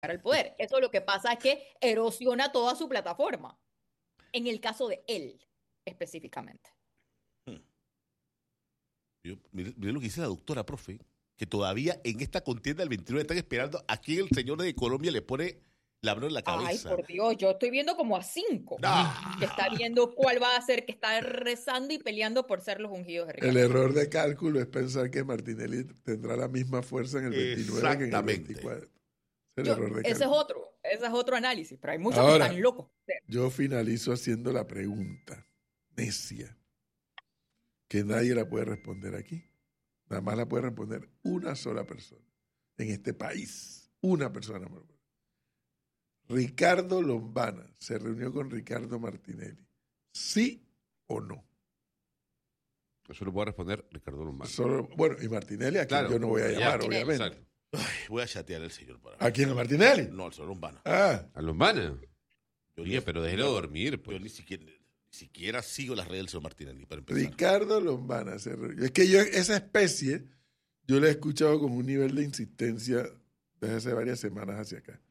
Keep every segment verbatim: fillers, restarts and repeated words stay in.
al poder. Eso lo que pasa es que erosiona toda su plataforma. En el caso de él, específicamente. Hmm. Yo, mire, mire lo que dice la doctora, profe, que todavía en esta contienda del veintinueve están esperando a quién el señor de Colombia le pone la mano en la Ay, cabeza. por Dios, yo estoy viendo como a cinco. Que está ¡Ah! viendo cuál va a ser, que está rezando y peleando por ser los ungidos de El Ricardo. error de cálculo es pensar que Martinelli tendrá la misma fuerza en el veintinueve que en el veinticuatro. Es el Yo, error de ese es cálculo. otro, ese es otro análisis, pero hay muchos Ahora, que están locos. yo finalizo haciendo la pregunta necia, que nadie la puede responder aquí. Nada más la puede responder una sola persona en este país. Una persona. Ricardo Lombana se reunió con Ricardo Martinelli. ¿Sí o no? Eso lo puedo responder Ricardo Lombana. Solo, bueno, y Martinelli, a quien Claro, yo no voy a ya, llamar, Martinelli, obviamente. exacto. Ay, voy a chatear al señor para ¿A quién? ¿A Martinelli? No, al señor Lombana. Ah, ¿A Lombana? Yo Oye, ni- pero déjelo yo- dormir, pues. Yo ni siquiera, ni siquiera sigo las redes del señor Martinelli, para empezar. Ricardo Lombana se reunió. Es que yo, esa especie, yo la he escuchado con un nivel de insistencia desde hace varias semanas hacia acá.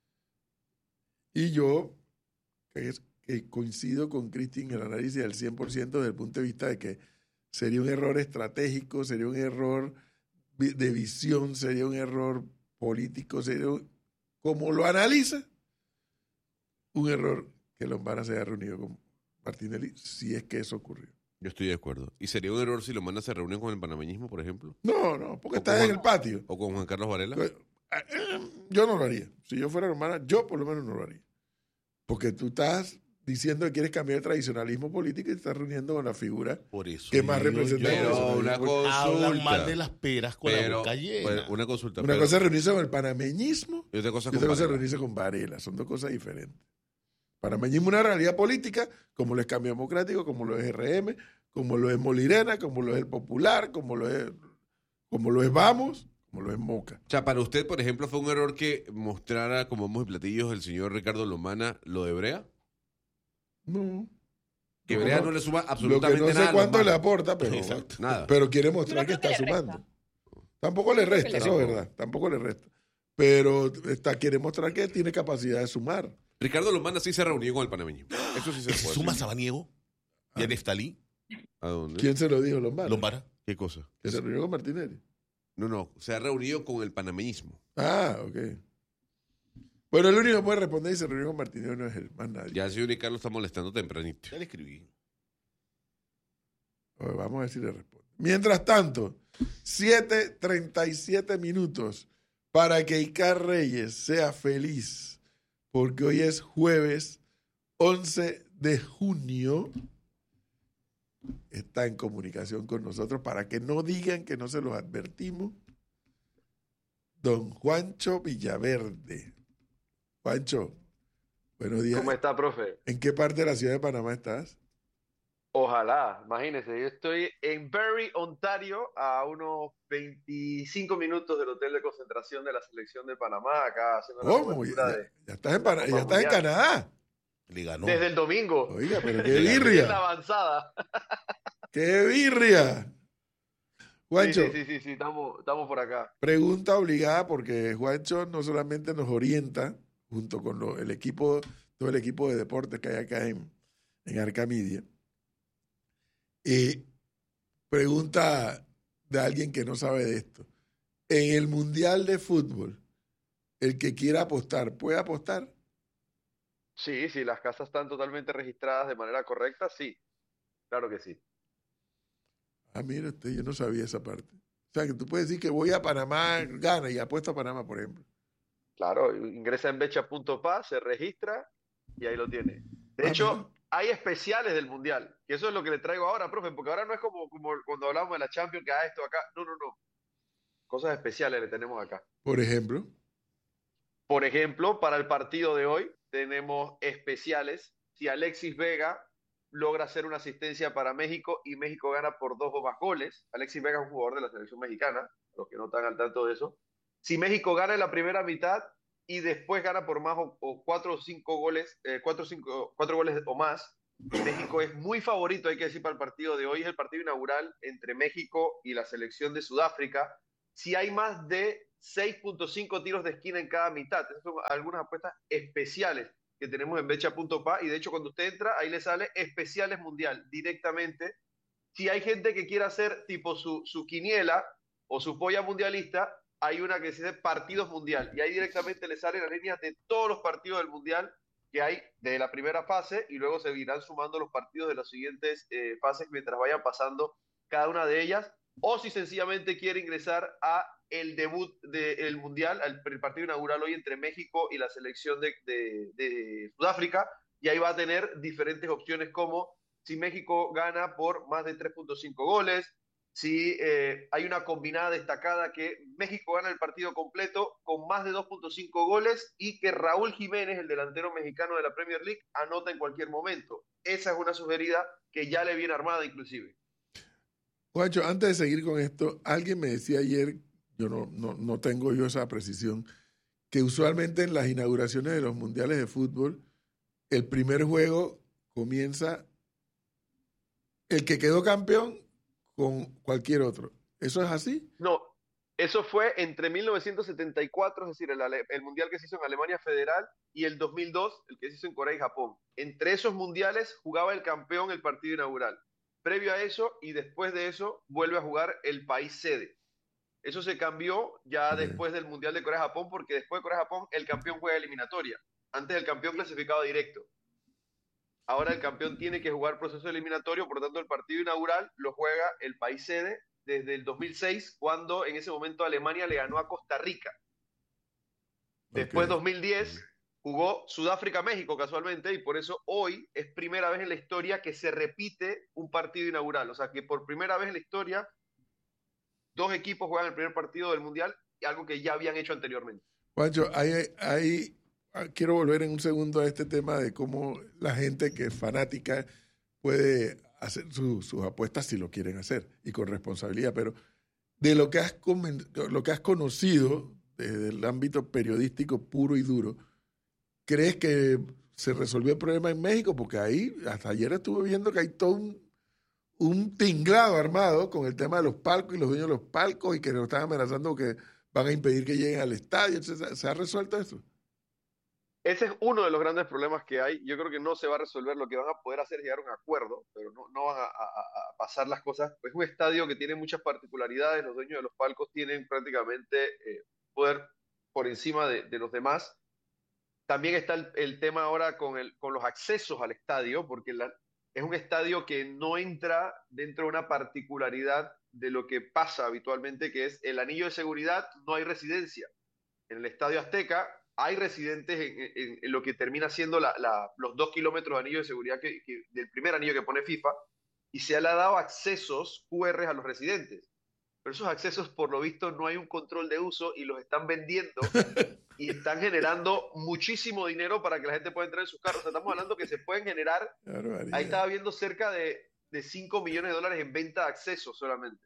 Y yo, que, es- que coincido con Cristian en el análisis del cien por ciento desde el punto de vista de que sería un error estratégico, sería un error vi- de visión, sería un error político, sería un- como lo analiza, un error que Lombana se haya reunido con Martinelli, si es que eso ocurrió. Yo estoy de acuerdo. ¿Y sería un error si Lombana se reúne con el panameñismo, por ejemplo? No, no, porque ¿O estás con en Juan- el patio. ¿O con Juan Carlos Varela? Pues, eh, eh, Yo no lo haría. Si yo fuera hermana, yo por lo menos no lo haría. Porque tú estás diciendo que quieres cambiar el tradicionalismo político y te estás reuniendo con la figura Por eso que más digo representa yo, el Pero tradicionalismo una político. consulta. hablan mal de las peras con la Pero, boca llena. bueno, una consulta. Una pero- cosa es reunirse con el panameñismo y otra cosa y con otra cosa es Varela. reunirse con Varela. Son dos cosas diferentes. Panameñismo es una realidad política, como lo es Cambio Democrático, como lo es R M, como lo es Molirena, como lo es el Popular, como lo es, como lo es Vamos, como lo es Moca. O sea, para usted, por ejemplo, ¿fue un error que mostrara como bombos y platillos el señor Ricardo Lombana lo de Brea? No. Que No, Brea no. no le suma Lo que absolutamente no sé nada a cuánto le Lombana. aporta, pero, Exacto. Nada. pero quiere Yo mostrar no que creo está que le sumando. resta. Tampoco le Yo creo que resta, le eso es resta. verdad. Tampoco le resta. Pero está, quiere mostrar que tiene capacidad de sumar. Ricardo Lombana sí se reunió con el panameñismo. Eso sí se ¿Se puede suma decir. Sabaniego y a Neftalí? ¿A dónde? ¿Quién se lo dijo, Lombana? Lombana. ¿Qué cosa? Que se reunió con Martinelli. No, no, se ha reunido con el panameñismo. Ah, ok. Bueno, el único que puede responder y se reunió con Martinelli no es él, más nadie. Ya el señor Ricardo está molestando tempranito. Ya le escribí. A ver, vamos a ver si le responde. Mientras tanto, siete treinta y siete minutos para que Icar Reyes sea feliz, porque hoy es jueves once de junio. Está en comunicación con nosotros para que no digan que no se los advertimos. Don Juancho Villaverde. Juancho, buenos días. ¿Cómo está, profe? ¿En qué parte de la ciudad de Panamá estás? Ojalá, imagínese, yo estoy en Barrie, Ontario, a unos veinticinco minutos del hotel de concentración de la selección de Panamá, acá haciendo la ¿Cómo? Ya, cobertura ya- de... ya estás en, Pana- ya estás en Mundial. Canadá. Le ganó. Desde el domingo. Oiga, pero qué Desde la birria. avanzada. ¡Qué birria! Sí, Juancho, sí, sí, sí, sí, estamos, estamos por acá. pregunta obligada porque Juancho no solamente nos orienta, junto con lo- el equipo, todo el equipo de deportes que hay acá en, en Arcamedia, y pregunta de alguien que no sabe de esto. En el Mundial de Fútbol, el que quiera apostar, ¿puede apostar? Sí, sí, las casas están totalmente registradas de manera correcta, sí, claro que sí. Ah, mira usted, yo no sabía esa parte. O sea, que tú puedes decir que voy a Panamá, gana y apuesto a Panamá, por ejemplo. Claro, ingresa en becha punto pa, se registra y ahí lo tiene. De Ah, hecho, mira. hay especiales del Mundial, que eso es lo que le traigo ahora, profe, porque ahora no es como, como cuando hablamos de la Champions, que a esto acá. No, no, no. Cosas especiales le tenemos acá. Por ejemplo, Por ejemplo, para el partido de hoy tenemos especiales. Si Alexis Vega logra hacer una asistencia para México y México gana por dos o más goles, Alexis Vega es un jugador de la selección mexicana, los que no están al tanto de eso. Si México gana en la primera mitad y después gana por más o, o cuatro o cinco goles, eh, cuatro, cinco, cuatro goles o más, México es muy favorito, hay que decir, para el partido de hoy. Es el partido inaugural entre México y la selección de Sudáfrica. Si hay más de seis punto cinco tiros de esquina en cada mitad. Esas son algunas apuestas especiales que tenemos en becha punto pa, y de hecho cuando usted entra, ahí le sale especiales mundial directamente. Si hay gente que quiera hacer tipo su, su quiniela o su polla mundialista, hay una que se dice partidos mundial, y ahí directamente le salen las líneas de todos los partidos del mundial que hay de la primera fase, y luego se irán sumando los partidos de las siguientes eh, fases mientras vayan pasando cada una de ellas. O si sencillamente quiere ingresar a el debut del mundial, al el partido inaugural hoy entre México y la selección de, de, de Sudáfrica, y ahí va a tener diferentes opciones, como si México gana por más de tres punto cinco goles, si eh, hay una combinada destacada que México gana el partido completo con más de dos punto cinco goles, y que Raúl Jiménez, el delantero mexicano de la Premier League, anota en cualquier momento. Esa es una sugerida que ya le viene armada inclusive. Juancho, antes de seguir con esto, alguien me decía ayer, yo no, no, no tengo yo esa precisión, que usualmente en las inauguraciones de los mundiales de fútbol, el primer juego comienza el que quedó campeón con cualquier otro. ¿Eso es así? No, eso fue entre mil novecientos setenta y cuatro, es decir, el, el mundial que se hizo en Alemania Federal, y el dos mil dos, el que se hizo en Corea y Japón. Entre esos mundiales jugaba el campeón el partido inaugural. Previo a eso y después de eso vuelve a jugar el país sede. Eso se cambió ya Okay. después del mundial de Corea-Japón, porque después de Corea-Japón el campeón juega eliminatoria. Antes el campeón clasificado directo. Ahora el campeón tiene que jugar proceso eliminatorio, por lo tanto el partido inaugural lo juega el país sede desde el dos mil seis, cuando en ese momento Alemania le ganó a Costa Rica. Después, Okay. dos mil diez, jugó Sudáfrica-México casualmente, y por eso hoy es primera vez en la historia que se repite un partido inaugural. O sea que por primera vez en la historia dos equipos juegan el primer partido del Mundial, algo que ya habían hecho anteriormente. Juancho, hay, hay, quiero volver en un segundo a este tema de cómo la gente que es fanática puede hacer su, sus apuestas si lo quieren hacer, y con responsabilidad, pero de lo que has, lo que has conocido desde el ámbito periodístico puro y duro, ¿crees que se resolvió el problema en México? Porque ahí, hasta ayer estuve viendo que hay todo un, un tinglado armado con el tema de los palcos y los dueños de los palcos, y que nos están amenazando que van a impedir que lleguen al estadio. Entonces, ¿se ha resuelto eso? Ese es uno de los grandes problemas que hay. Yo creo que no se va a resolver. Lo que van a poder hacer es llegar a un acuerdo, pero no, no van a, a, a pasar las cosas. Es un estadio que tiene muchas particularidades. Los dueños de los palcos tienen prácticamente eh, poder por encima de, de los demás. También está el, el tema ahora con, el, con los accesos al estadio, porque la, es un estadio que no entra dentro de una particularidad de lo que pasa habitualmente, que es el anillo de seguridad. No hay residencia. En el Estadio Azteca hay residentes en, en, en lo que termina siendo la, la, los dos kilómetros de anillo de seguridad que, que, del primer anillo que pone FIFA, y se le ha dado accesos cu erre a los residentes. Pero esos accesos, por lo visto, no hay un control de uso y los están vendiendo y están generando muchísimo dinero para que la gente pueda entrar en sus carros. O sea, estamos hablando que se pueden generar, ahí estaba viendo cerca de, de cinco millones de dólares en venta de accesos solamente.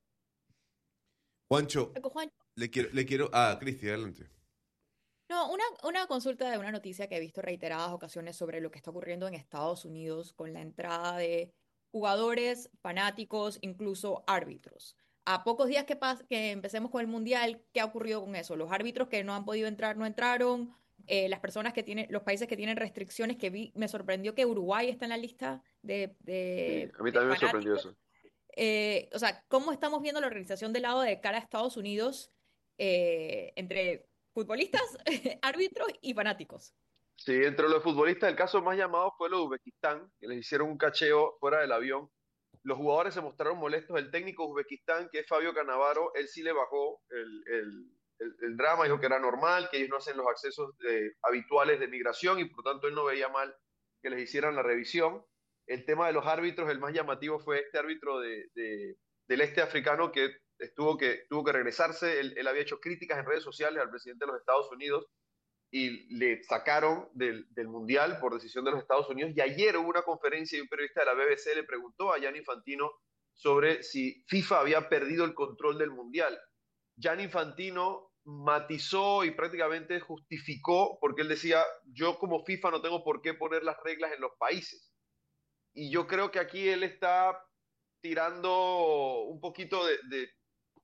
Juancho, Juancho. le quiero, le quiero, ah, Cristi, adelante. No, una, una consulta de una noticia que he visto reiteradas ocasiones sobre lo que está ocurriendo en Estados Unidos con la entrada de jugadores, fanáticos, incluso árbitros. A pocos días que, pas que empecemos con el Mundial, ¿qué ha ocurrido con eso? Los árbitros que no han podido entrar no entraron, eh, las personas que tienen, los países que tienen restricciones, que vi, me sorprendió que Uruguay está en la lista de, de, sí, a mí de también me sorprendió eso. Eh, o sea, ¿cómo estamos viendo la organización del lado de cara a Estados Unidos eh, entre futbolistas, árbitros y fanáticos? Sí, entre los futbolistas el caso más llamado fue lo de Uzbekistán, que les hicieron un cacheo fuera del avión. Los jugadores se mostraron molestos. El técnico de Uzbekistán, que es Fabio Cannavaro, él sí le bajó el, el, el, el drama, dijo que era normal, que ellos no hacen los accesos eh, habituales de migración, y por tanto él no veía mal que les hicieran la revisión. El tema de los árbitros, el más llamativo fue este árbitro de, de, del este africano que, estuvo que tuvo que regresarse. Él, él había hecho críticas en redes sociales al presidente de los Estados Unidos y le sacaron del, del Mundial por decisión de los Estados Unidos. Y ayer hubo una conferencia y un periodista de la B B C le preguntó a Gianni Infantino sobre si FIFA había perdido el control del Mundial. Gianni Infantino matizó y prácticamente justificó, porque él decía, yo como FIFA no tengo por qué poner las reglas en los países. Y yo creo que aquí él está tirando un poquito de, de,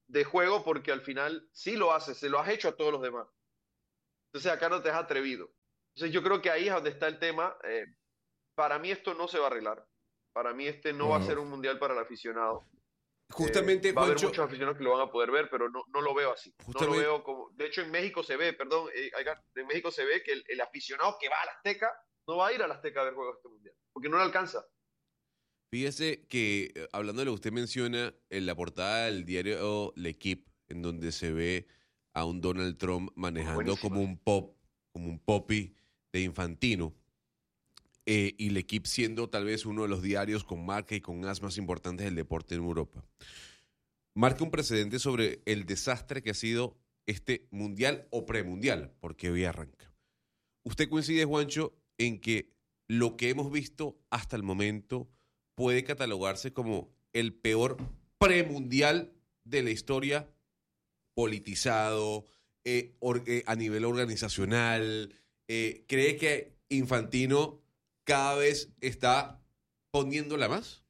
de juego porque al final sí lo haces, se lo has hecho a todos los demás. Entonces acá no te has atrevido. Entonces yo creo que ahí es donde está el tema. Eh, para mí esto no se va a arreglar. Para mí este no va a Wow. ser un mundial para el aficionado. Justamente, Eh, va a haber Juancho, muchos aficionados que lo van a poder ver, pero no, no lo veo así. No lo Justamente- veo como. De hecho, en México se ve, perdón, eh, acá, en México se ve que el, el aficionado que va a la Azteca no va a ir a la Azteca a ver juegos de este mundial, porque no le alcanza. fíjese que eh, hablando de lo que usted menciona, en la portada del diario L'Equipe, en donde se ve a un Donald Trump manejando Buenísima. como un pop, como un poppy de Infantino, eh, y L'Equipe siendo tal vez uno de los diarios con marca y con as más importantes del deporte en Europa. Marca un precedente sobre el desastre que ha sido este mundial o premundial, porque hoy arranca. ¿Usted coincide, Juancho, en que lo que hemos visto hasta el momento puede catalogarse como el peor premundial de la historia, politizado, eh, or- eh, a nivel organizacional? Eh, ¿Cree que Infantino cada vez está poniéndola más?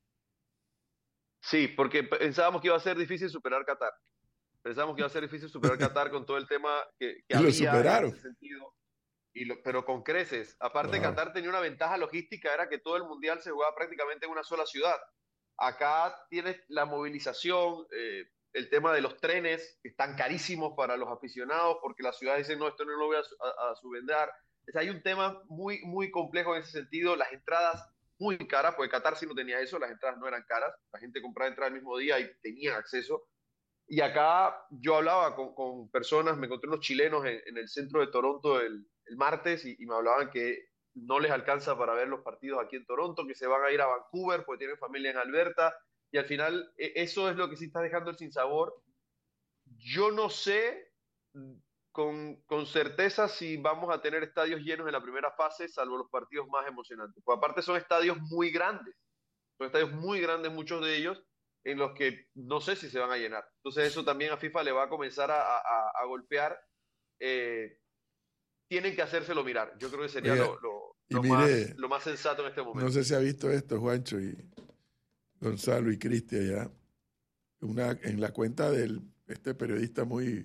Sí, porque pensábamos que iba a ser difícil superar Qatar. Pensábamos que iba a ser difícil superar Qatar con todo el tema que, que Y lo había superaron. en ese sentido. Y lo- pero con creces. Aparte, Wow. Qatar tenía una ventaja logística, era que todo el mundial se jugaba prácticamente en una sola ciudad. Acá tienes la movilización, eh, el tema de los trenes, que están carísimos para los aficionados, porque las ciudades dicen, no, esto no lo voy a, su- a- a subventar. O sea, hay un tema muy, muy complejo en ese sentido. Las entradas muy caras, porque Qatar sí no tenía eso, las entradas no eran caras. La gente compraba entradas el mismo día y tenía acceso. Y acá yo hablaba con, con personas, me encontré unos chilenos en, en el centro de Toronto el, el martes y, y me hablaban que no les alcanza para ver los partidos aquí en Toronto, que se van a ir a Vancouver porque tienen familia en Alberta. Y al final e- eso es lo que sí está dejando el sinsabor. Yo no sé mm, con, con certeza si vamos a tener estadios llenos en la primera fase, salvo los partidos más emocionantes. Pues aparte son estadios muy grandes, son estadios muy grandes muchos de ellos, en los que no sé si se van a llenar. Entonces eso también a FIFA le va a comenzar a, a- a golpear. Eh, tienen que hacérselo mirar. Yo creo que sería Oiga, lo, lo- y lo mire, más, lo más sensato en este momento. No sé si ha visto esto, Juancho y Gonzalo y Cristian ya. Una, en la cuenta de este periodista muy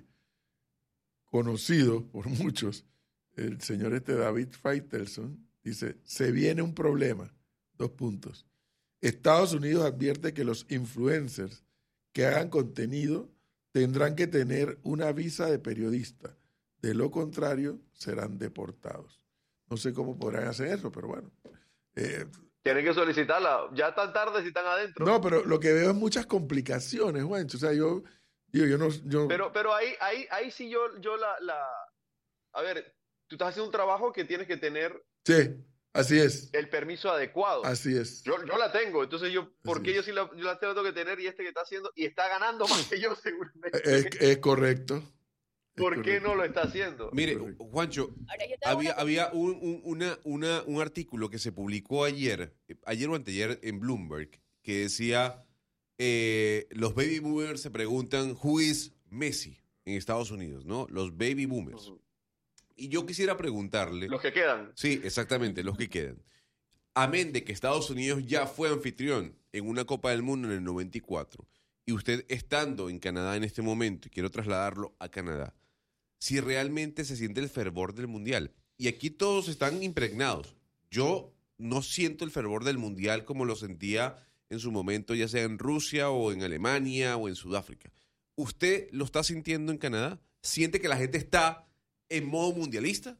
conocido por muchos, el señor este David Faitelson, dice, se viene un problema, dos puntos. Estados Unidos advierte que los influencers que hagan contenido tendrán que tener una visa de periodista. De lo contrario, serán deportados. No sé cómo podrán hacer eso, pero bueno. Eh, Tienen que solicitarla. Ya tan tarde si están adentro. no, pero lo que veo es muchas complicaciones, Juancho. O sea, yo, digo, yo no... Yo, Pero, pero ahí, ahí, ahí sí yo, yo la, la... A ver, tú estás haciendo un trabajo que tienes que tener sí, así es. el permiso adecuado. Así es. Yo, yo la tengo, entonces yo, ¿por Así qué yo es. sí la, yo la tengo que tener y este que está haciendo y está ganando más que yo seguramente? Es, es correcto. Es ¿Por qué correcto. no lo está haciendo? Mire, Correcto. Juancho, Ahora, yo te hago había, una- había un, un- una, una- un artículo que se publicó ayer, eh, ayer o anteayer en Bloomberg, que decía, eh, los baby boomers se preguntan, who is Messi en Estados Unidos, ¿no? Los baby boomers. Ujú. Y yo quisiera preguntarle, Los que quedan. sí, exactamente, los que quedan. Amén de que Estados Unidos ya fue anfitrión en una Copa del Mundo en el noventa y cuatro, y usted estando en Canadá en este momento, y quiero trasladarlo a Canadá, si realmente se siente el fervor del Mundial. Y aquí todos están impregnados. Yo no siento el fervor del Mundial como lo sentía en su momento, ya sea en Rusia o en Alemania o en Sudáfrica. ¿Usted lo está sintiendo en Canadá? ¿Siente que la gente está en modo mundialista?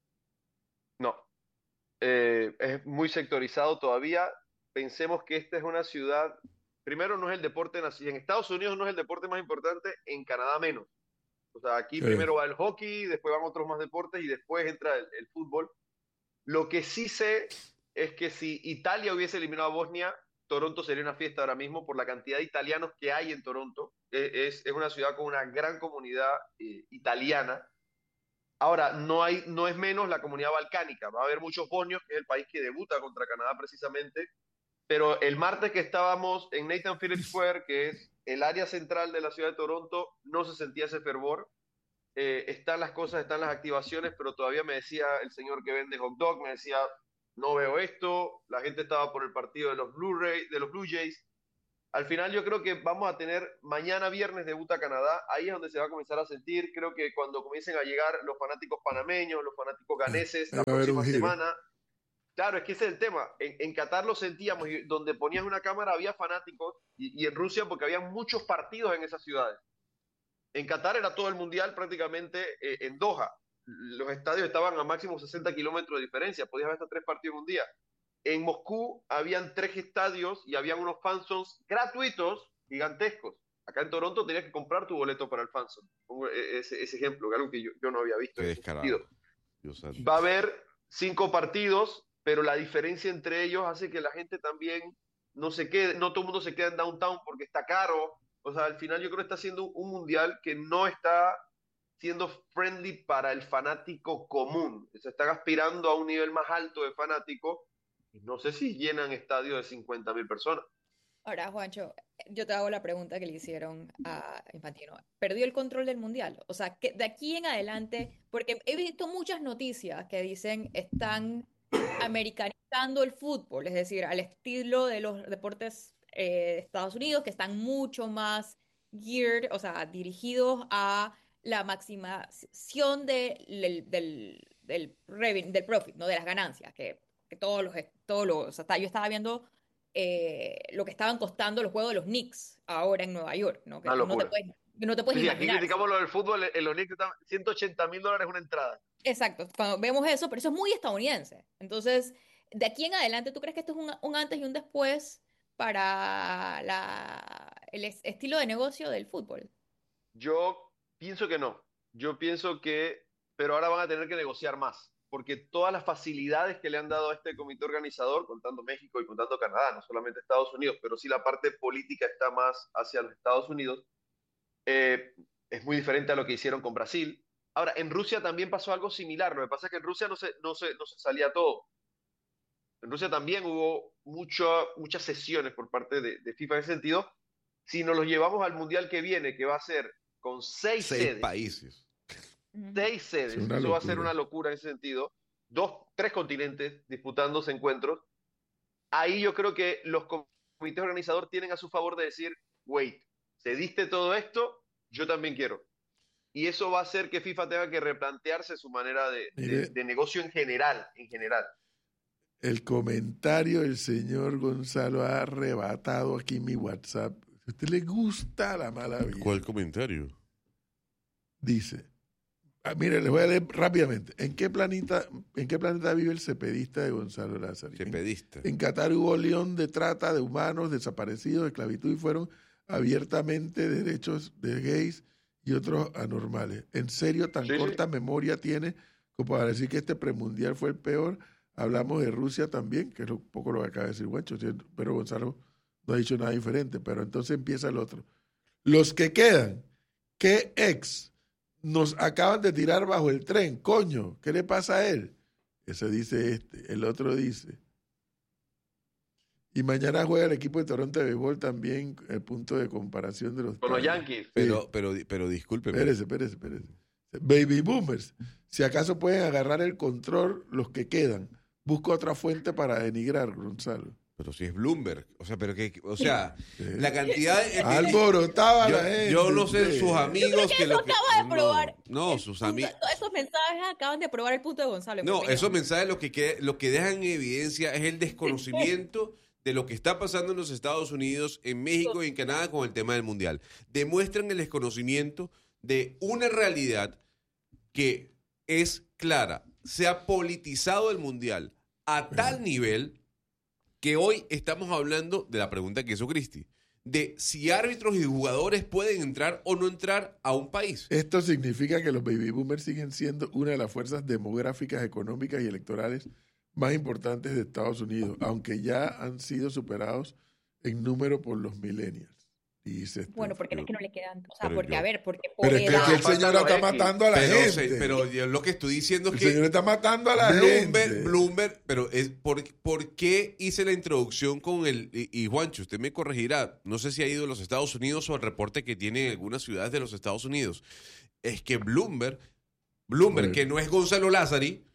No. Eh, es muy sectorizado todavía. Pensemos que esta es una ciudad, primero no es el deporte nacional, en Estados Unidos no es el deporte más importante, en Canadá menos. O sea, aquí Sí. primero va el hockey, después van otros más deportes y después entra el, el fútbol. Lo que sí sé es que si Italia hubiese eliminado a Bosnia, Toronto sería una fiesta ahora mismo por la cantidad de italianos que hay en Toronto. Eh, Es, es una ciudad con una gran comunidad eh, italiana. Ahora, no, hay, no es menos la comunidad balcánica. Va a haber muchos bosnios, que es el país que debuta contra Canadá precisamente. Pero el martes que estábamos en Nathan Phillips Square, que es el área central de la ciudad de Toronto, no se sentía ese fervor. Eh, están las cosas, están las activaciones, pero todavía me decía el señor que vende hot dog, me decía, no veo esto, la gente estaba por el partido de los Blu-ray, de los Blue Jays. al final yo creo que vamos a tener, mañana viernes debuta Canadá, ahí es donde se va a comenzar a sentir, creo que cuando comiencen a llegar los fanáticos panameños, los fanáticos ganeses, Ahí la va a haber un próxima giro. semana. Claro, es que ese es el tema. En, en Qatar lo sentíamos, y donde ponías una cámara había fanáticos, y, y en Rusia porque había muchos partidos en esas ciudades. En Qatar era todo el mundial prácticamente eh, en Doha. Los estadios estaban a máximo sesenta kilómetros de diferencia, podías ver hasta tres partidos en un día. En Moscú habían tres estadios y habían unos fanzones gratuitos gigantescos. Acá en Toronto tenías que comprar tu boleto para el fanzone. Pongo ese, ese ejemplo, que algo que yo, yo no había visto. Qué en ese descarado. sentido. Dios santo. Va a haber cinco partidos, pero la diferencia entre ellos hace que la gente también no se quede, no todo el mundo se queda en downtown porque está caro. O sea, al final yo creo que está siendo un mundial que no está siendo friendly para el fanático común. Se están aspirando a un nivel más alto de fanático. No sé si llenan estadios de cincuenta mil personas. Ahora, Juancho, yo te hago la pregunta que le hicieron a Infantino. ¿Perdió el control del mundial? O sea, que de aquí en adelante, porque he visto muchas noticias que dicen están americanizando el fútbol, es decir, al estilo de los deportes eh, de Estados Unidos, que están mucho más geared, o sea, dirigidos a la maximización de, del, del, del, revenue, del profit, ¿no? De las ganancias, que, que todos los, todos los, o sea, yo estaba viendo eh, lo que estaban costando los juegos de los Knicks ahora en Nueva York, ¿no? Que Una tú no te locura. puedes, no te puedes Sí, aquí imaginar. criticamos lo del fútbol, en los Knicks están ciento ochenta mil dólares una entrada. Exacto, cuando vemos eso, pero eso es muy estadounidense. Entonces, de aquí en adelante, ¿tú crees que esto es un, un antes y un después para la, el es- estilo de negocio del fútbol? Yo pienso que no. Yo pienso que, pero ahora van a tener que negociar más, porque todas las facilidades que le han dado a este comité organizador, contando México y contando Canadá, no solamente Estados Unidos, pero sí la parte política está más hacia los Estados Unidos, eh, es muy diferente a lo que hicieron con Brasil. Ahora, en Rusia también pasó algo similar. Lo que pasa es que en Rusia no se, no se, no se salía todo. En Rusia también hubo mucho, muchas sesiones por parte de, de FIFA en ese sentido. Si nos los llevamos al Mundial que viene, que va a ser con seis, Seis sedes, países. seis sedes, Es una eso va a ser locura. una locura en ese sentido. Dos, tres continentes disputándose encuentros. Ahí yo creo que los comités organizadores tienen a su favor de decir, wait, se diste todo esto, yo también quiero. Y eso va a hacer que FIFA tenga que replantearse su manera de, de, Mire. de negocio en general, en general. El comentario del señor Gonzalo ha arrebatado aquí mi WhatsApp. Si a usted le gusta la mala vida, ¿Cuál comentario? dice, ah, mire, les voy a leer rápidamente. ¿En qué planeta, en qué planeta vive el cepedista de Gonzalo Lázaro? En, Cepedista. en Qatar hubo león de trata de humanos, desaparecidos, de esclavitud y fueron abiertamente derechos de gays y otros anormales. ¿En serio tan Sí, sí. corta memoria tiene como para decir que este premundial fue el peor? Hablamos de Rusia también, que es un poco lo que acaba de decir Juancho, ¿cierto? Pero Gonzalo no ha dicho nada diferente. Pero entonces empieza el otro. Los que quedan, ¿qué ex nos acaban de tirar bajo el tren? Coño, ¿qué le pasa a él? Ese dice este. El otro dice. Y mañana juega el equipo de Toronto de béisbol también, el punto de comparación de los... Con los Tigers. Yankees. Pero, pero, pero discúlpeme. Espérese, espérese, espérese. Baby boomers, si acaso pueden agarrar el control los que quedan, busca otra fuente para denigrar, Gonzalo. Pero si es Bloomberg. O sea, pero que, o sea, Eh, la cantidad de. Alborotaba yo, la gente. yo no sé usted. sus amigos que que lo eso que. acaba de probar No, no, el sus punto- amigos. Esos mensajes acaban de probar el punto de Gonzalo. en mi No, opinión. esos mensajes lo que, que- lo que dejan en evidencia es el desconocimiento de lo que está pasando en los Estados Unidos, en México y en Canadá con el tema del Mundial. Demuestran el desconocimiento de una realidad que es clara. Se ha politizado el Mundial a tal nivel que hoy estamos hablando de la pregunta que hizo Cristi, de si árbitros y jugadores pueden entrar o no entrar a un país. Esto significa que los baby boomers siguen siendo una de las fuerzas demográficas, económicas y electorales más importantes de Estados Unidos, aunque ya han sido superados en número por los millennials. Dice este Bueno, porque no yo- es que no le quedan. O sea, Pero porque, yo- a ver, porque por Pero es que, edad. es que el Faltan señor los está X. matando a la Pero, gente. se- pero yo lo que estoy diciendo el es que señor está matando a la Bloomberg, gente. Bloomberg, pero es por, ¿por qué hice la introducción con el y, y Juancho, usted me corregirá, no sé si ha ido a los Estados Unidos o el reporte que tiene en algunas ciudades de los Estados Unidos, es que Bloomberg, Bloomberg, Bueno. que no es Gonzalo Lázari,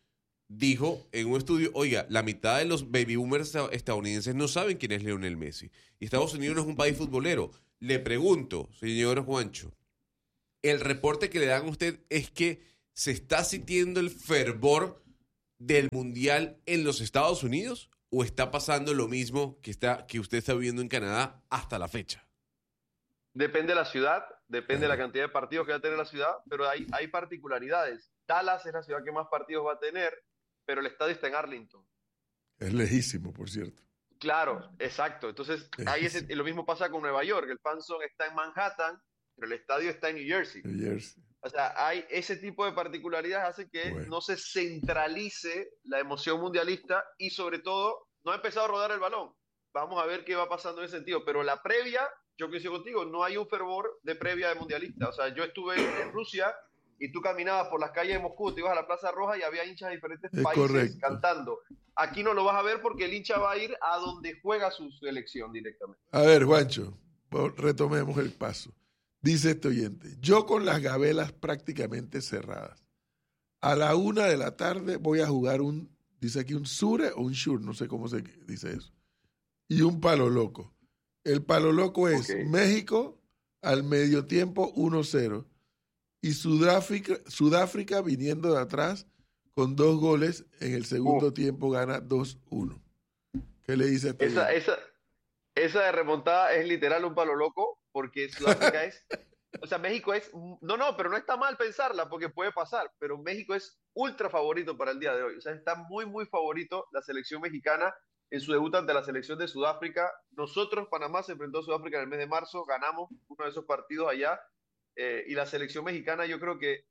dijo en un estudio, oiga, la mitad de los baby boomers estadounidenses no saben quién es Lionel Messi. Y Estados Unidos no es un país futbolero. Le pregunto, señor Juancho, ¿el reporte que le dan a usted es que se está sintiendo el fervor del Mundial en los Estados Unidos o está pasando lo mismo que, está, que usted está viviendo en Canadá hasta la fecha? Depende de la ciudad, depende de la cantidad de partidos que va a tener la ciudad, pero hay, hay particularidades. Dallas es la ciudad que más partidos va a tener, pero el estadio está en Arlington. Es lejísimo, por cierto. Claro, exacto. Entonces, ahí es, lo mismo pasa con Nueva York. El FanZone está en Manhattan, pero el estadio está en New Jersey. New Jersey. O sea, hay ese tipo de particularidades hace que Bueno. no se centralice la emoción mundialista y sobre todo no ha empezado a rodar el balón. Vamos a ver qué va pasando en ese sentido. Pero la previa, yo coincido contigo, no hay un fervor de previa de mundialista. O sea, yo estuve en Rusia y tú caminabas por las calles de Moscú, te ibas a la Plaza Roja y había hinchas de diferentes Es países correcto. cantando. Aquí no lo vas a ver porque el hincha va a ir a donde juega su selección directamente. A ver, Juancho, retomemos el paso. Dice este oyente, yo con las gabelas prácticamente cerradas. A la una de la tarde voy a jugar un, dice aquí un sure o un shure, no sé cómo se dice eso. Y un palo loco. El palo loco es Ok. México al medio tiempo uno cero. Y Sudáfrica, Sudáfrica viniendo de atrás con dos goles en el segundo Uh. tiempo gana dos uno. ¿Qué le dice a este Esa, oyente? esa, esa de remontada es literal un palo loco porque Sudáfrica es, o sea, México es, no, no, pero no está mal pensarla porque puede pasar, pero México es ultra favorito para el día de hoy. O sea, está muy, muy favorito la selección mexicana en su debut ante la selección de Sudáfrica. Nosotros, Panamá, se enfrentó a Sudáfrica en el mes de marzo, ganamos uno de esos partidos allá. Eh, y la selección mexicana yo creo que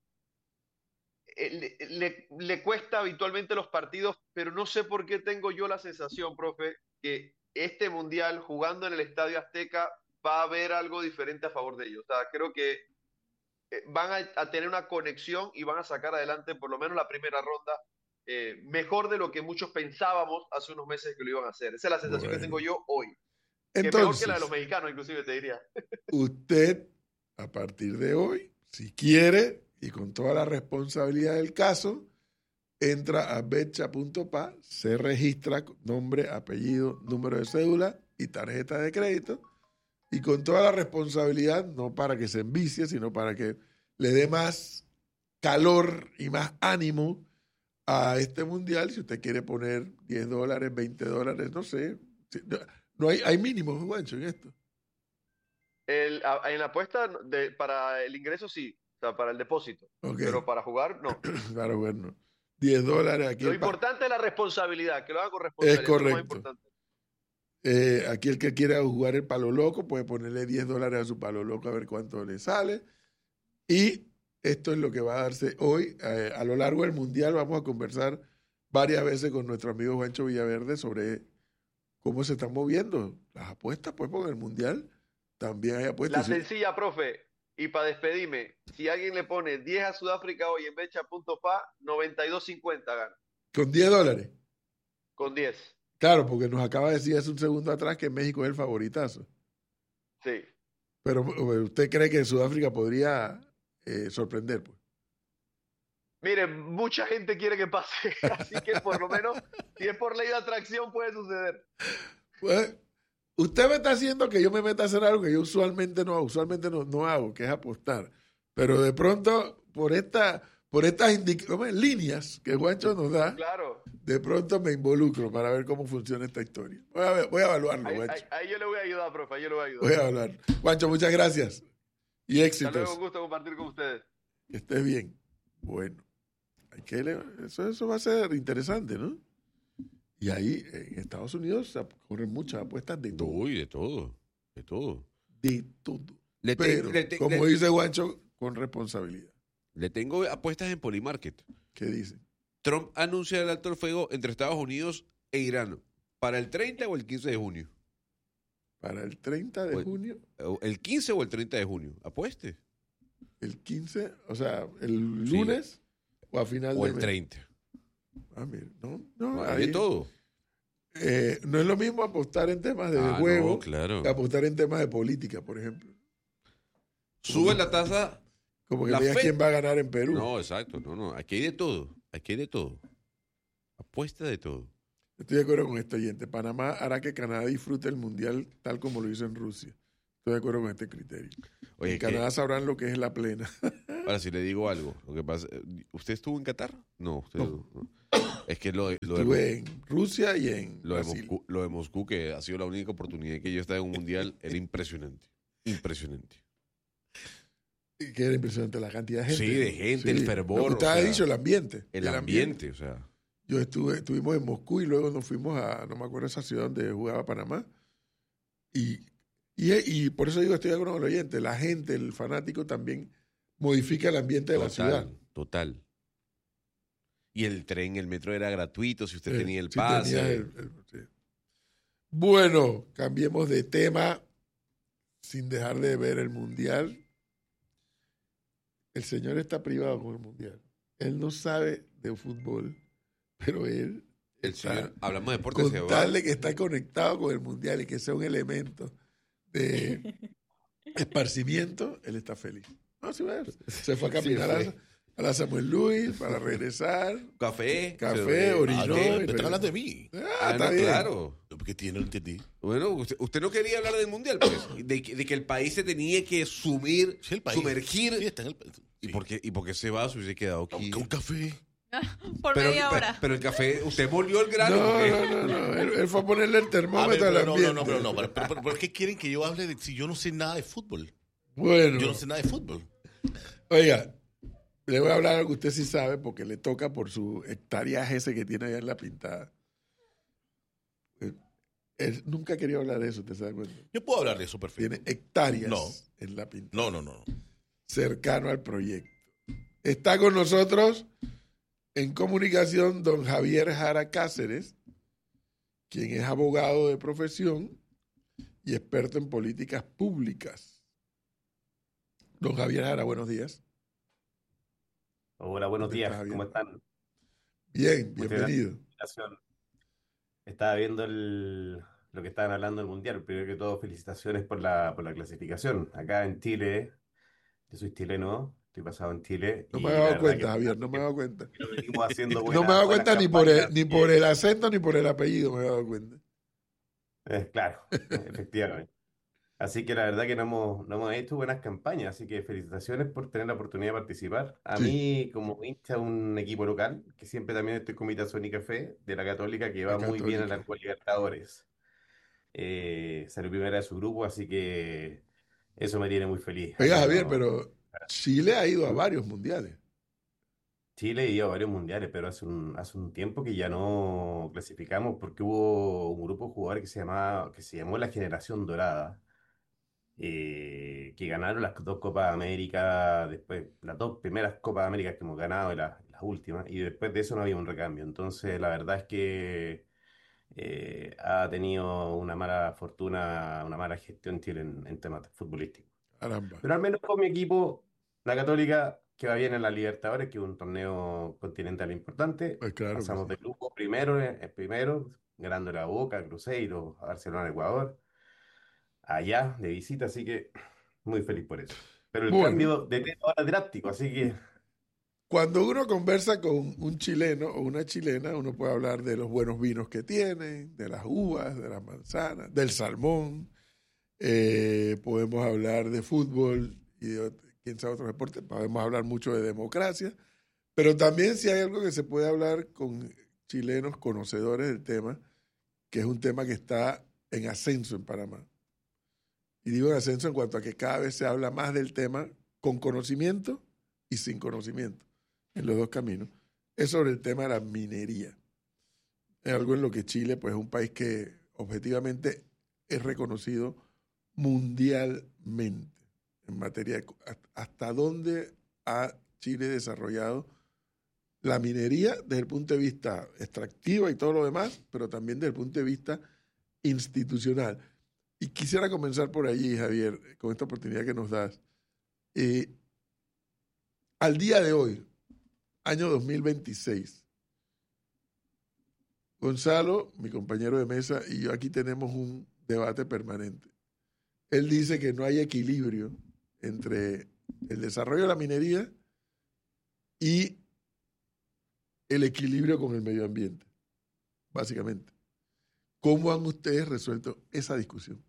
eh, le, le, le cuesta habitualmente los partidos, pero no sé por qué tengo yo la sensación, profe, que este mundial jugando en el Estadio Azteca va a haber algo diferente a favor de ellos. O sea, creo que eh, van a, a tener una conexión y van a sacar adelante por lo menos la primera ronda eh, mejor de lo que muchos pensábamos hace unos meses que lo iban a hacer. Esa es la sensación Bueno. que tengo yo hoy. Que Entonces, mejor que la de los mexicanos, inclusive, te diría. usted, a partir de hoy, si quiere, y con toda la responsabilidad del caso, entra a betcha punto pa, se registra con nombre, apellido, número de cédula y tarjeta de crédito, y con toda la responsabilidad, no para que se envicie, sino para que le dé más calor y más ánimo a este mundial. Si usted quiere poner diez dólares, veinte dólares, no sé. No hay, hay mínimos, Juancho, en esto. El, a, en la apuesta de, para el ingreso sí, o sea, para el depósito. Okay. Pero para jugar, no. Claro, bueno. diez dólares aquí. Lo importante es la responsabilidad, que lo haga con responsabilidad. Es correcto. Es lo más importante. Eh, aquí el que quiera jugar el palo loco puede ponerle diez dólares a su palo loco a ver cuánto le sale. Y esto es lo que va a darse hoy. Eh, a lo largo del mundial vamos a conversar varias veces con nuestro amigo Juancho Villaverde sobre cómo se están moviendo las apuestas, pues, porque en el mundial también hay La apuestas. sencilla, profe, y para despedirme, si alguien le pone diez a Sudáfrica hoy en betcha punto pa, noventa y dos cincuenta gana. Con diez dólares. Con diez. Claro, porque nos acaba de decir hace un segundo atrás que México es el favoritazo. Sí. Pero ¿usted cree que Sudáfrica podría eh, sorprender? Pues? Miren, mucha gente quiere que pase, así que por lo menos, si es por ley de atracción, puede suceder. Pues, usted me está haciendo que yo me meta a hacer algo que yo usualmente no, usualmente no, no hago, que es apostar. Pero de pronto, por esta, por estas indic- líneas que Juancho nos da, Claro. de pronto me involucro para ver cómo funciona esta historia. Voy a, ver, voy a evaluarlo, Ahí, Juancho. ahí, ahí yo le voy a ayudar, profe, ahí yo le voy a ayudar. Voy a hablar. Juancho, muchas gracias. Y Hasta luego, éxitos. un gusto compartir con ustedes. Que estés bien. Bueno, hay que le- eso, eso va a ser interesante, ¿no? Y ahí en Estados Unidos se corren muchas apuestas de todo. Uy, de todo, de todo. De todo. Le, te- Pero, le te- como le- dice Juancho, con responsabilidad. le tengo apuestas en Polymarket. ¿Qué dice? Trump anuncia el alto el fuego entre Estados Unidos e Irán para el treinta o el quince de junio. Para el treinta de Pues- junio, O El quince o el treinta de junio. Apueste. el quince, o sea, el Sí. lunes o a final O de el mes. treinta. Ah, mira, no, no, Hay de ahí, todo. eh, no es lo mismo apostar en temas de Ah, juego no, claro. que apostar en temas de política, por ejemplo. Sube la tasa. Como que La me digas Fed- quién va a ganar en Perú. No, exacto. No, no. Aquí hay de todo. Aquí hay de todo. respuesta de todo. Estoy de acuerdo con este oyente. Panamá hará que Canadá disfrute el Mundial tal como lo hizo en Rusia. Estoy de acuerdo con este criterio. Oye, en que- Canadá sabrán lo que es la plena. Ahora, si le digo algo, lo que pasa, ¿usted estuvo en Qatar? No, usted No. no. Es que lo de, lo de- Estuve en Rusia y en lo de Brasil. Moscú, lo de Moscú, que ha sido la única oportunidad que yo estaba en un mundial, era impresionante. Impresionante. Que era impresionante la cantidad de gente. Sí, de gente, el fervor, Lo que usted o ha sea, dicho, el ambiente. El ambiente, o sea. Yo estuve, estuvimos en Moscú y luego nos fuimos a, no me acuerdo esa ciudad donde jugaba Panamá. Y, y, y por eso digo, estoy de acuerdo con el oyente, la gente, el fanático también modifica el ambiente de la ciudad. Total, total. Y el tren, el metro era gratuito si usted Eh, tenía el sí pase. tenía el- el- sí. Bueno, cambiemos de tema sin dejar de ver el Mundial. El señor está privado con el Mundial. Él no sabe de fútbol, pero él El está, señor, hablamos de deportes, se con va. tal de que está conectado con el Mundial y que sea un elemento de esparcimiento, él está feliz. No, sí, bueno, se fue a caminar Sí, a, a la Samuel Luis para regresar. Café. Café, se- orinó. Ah, no, ¿qué? y ¿Me re- están hablando de mí? Ah, Ah, está no, bien. claro. ¿Por qué no lo entendí? Bueno, usted, usted no quería hablar del mundial, pues, de, que- de que el país se tenía que sumir, Sí, el país. sumergir. Sí, está en el país. ¿Y, Sí. por qué, ¿Y por qué se va? Se hubiese quedado aquí. Un café. Por Pero, media pe- hora. pero el café, usted volvió el grano. No, porque- no, no, no. Él, él fue a ponerle el A ver, termómetro al pero no, ambiente. no, no, pero no. Pero, pero, pero, pero es que quieren que yo hable de si yo no sé nada de fútbol. Bueno, Yo no sé nada de fútbol. oiga, le voy a hablar algo que usted sí sabe porque le toca por su hectáreas ese que tiene allá en la pintada. Él, él nunca quería hablar de eso, ¿usted se da cuenta? Yo puedo hablar de eso perfecto. Tiene hectáreas No. en la pintada, No, no, no. no. cercano al proyecto. Está con nosotros en comunicación don Javier Jara Cáceres, quien es abogado de profesión y experto en políticas públicas. Don Javier Jara, buenos días. Hola, buenos ¿Cómo días, estás, Javier? ¿cómo están? Bien, Muchas bienvenido. Felicitación. Estaba viendo el- lo que estaban hablando del Mundial. Primero que todo, felicitaciones por la, por la clasificación. Acá en Chile, yo soy chileno, estoy pasado en Chile. No y me he la dado verdad cuenta, que- Javier, no me he dado cuenta. que lo venimos haciendo No buenas- me he dado buenas cuenta ni por, el, campañas, ni eh, por el acento ni por el apellido, me he dado cuenta. eh, claro, efectivamente. Así que la verdad que no hemos, no hemos hecho buenas campañas, así que felicitaciones por tener la oportunidad de participar. A Sí. mí, como hincha de un equipo local, que siempre también estoy con Mitazón y Café, de la Católica, que La va muy bien a la Católica. Copa Libertadores. Eh, salió primera de su grupo, así que eso me tiene muy feliz. Oiga, Acá Javier, no- pero Chile ha ido a varios mundiales. Chile iba a varios mundiales, pero hace un, hace un tiempo que ya no clasificamos porque hubo un grupo de jugadores que se llamaba, que se llamó la Generación Dorada, eh, que ganaron las dos Copas América, después las dos primeras Copas América que hemos ganado y las, las últimas, y después de eso no había un recambio. Entonces, la verdad es que eh, ha tenido una mala fortuna, una mala gestión Chile en, en temas futbolísticos. Caramba. Pero al menos con mi equipo, la Católica, que va bien en la Libertadores, que es un torneo continental importante. Pues claro que Pasamos sí. de grupo primero, eh, primero, ganando la Boca, Cruzeiro, a Barcelona, Ecuador, allá de visita, así que muy feliz por eso. Pero el Bueno. cambio de tema ahora es drástico, así que Cuando uno conversa con un chileno o una chilena, uno puede hablar de los buenos vinos que tienen, de las uvas, de las manzanas, del salmón. Eh, podemos hablar de fútbol y de ot- quién sabe otros deportes. Podemos hablar mucho de democracia. Pero también si hay algo que se puede hablar con chilenos conocedores del tema, que es un tema que está en ascenso en Panamá. Y digo en ascenso en cuanto a que cada vez se habla más del tema con conocimiento y sin conocimiento, en los dos caminos, es sobre el tema de la minería. Es algo en lo que Chile, pues, es un país que objetivamente es reconocido mundialmente en materia de hasta dónde ha Chile desarrollado la minería desde el punto de vista extractivo y todo lo demás, pero también desde el punto de vista institucional. Y quisiera comenzar por allí, Javier, con esta oportunidad que nos das. Eh, al día de hoy, año dos mil veintiséis, Gonzalo, mi compañero de mesa, y yo aquí tenemos un debate permanente. Él dice que no hay equilibrio entre el desarrollo de la minería y el equilibrio con el medio ambiente. básicamente. ¿Cómo han ustedes resuelto esa discusión?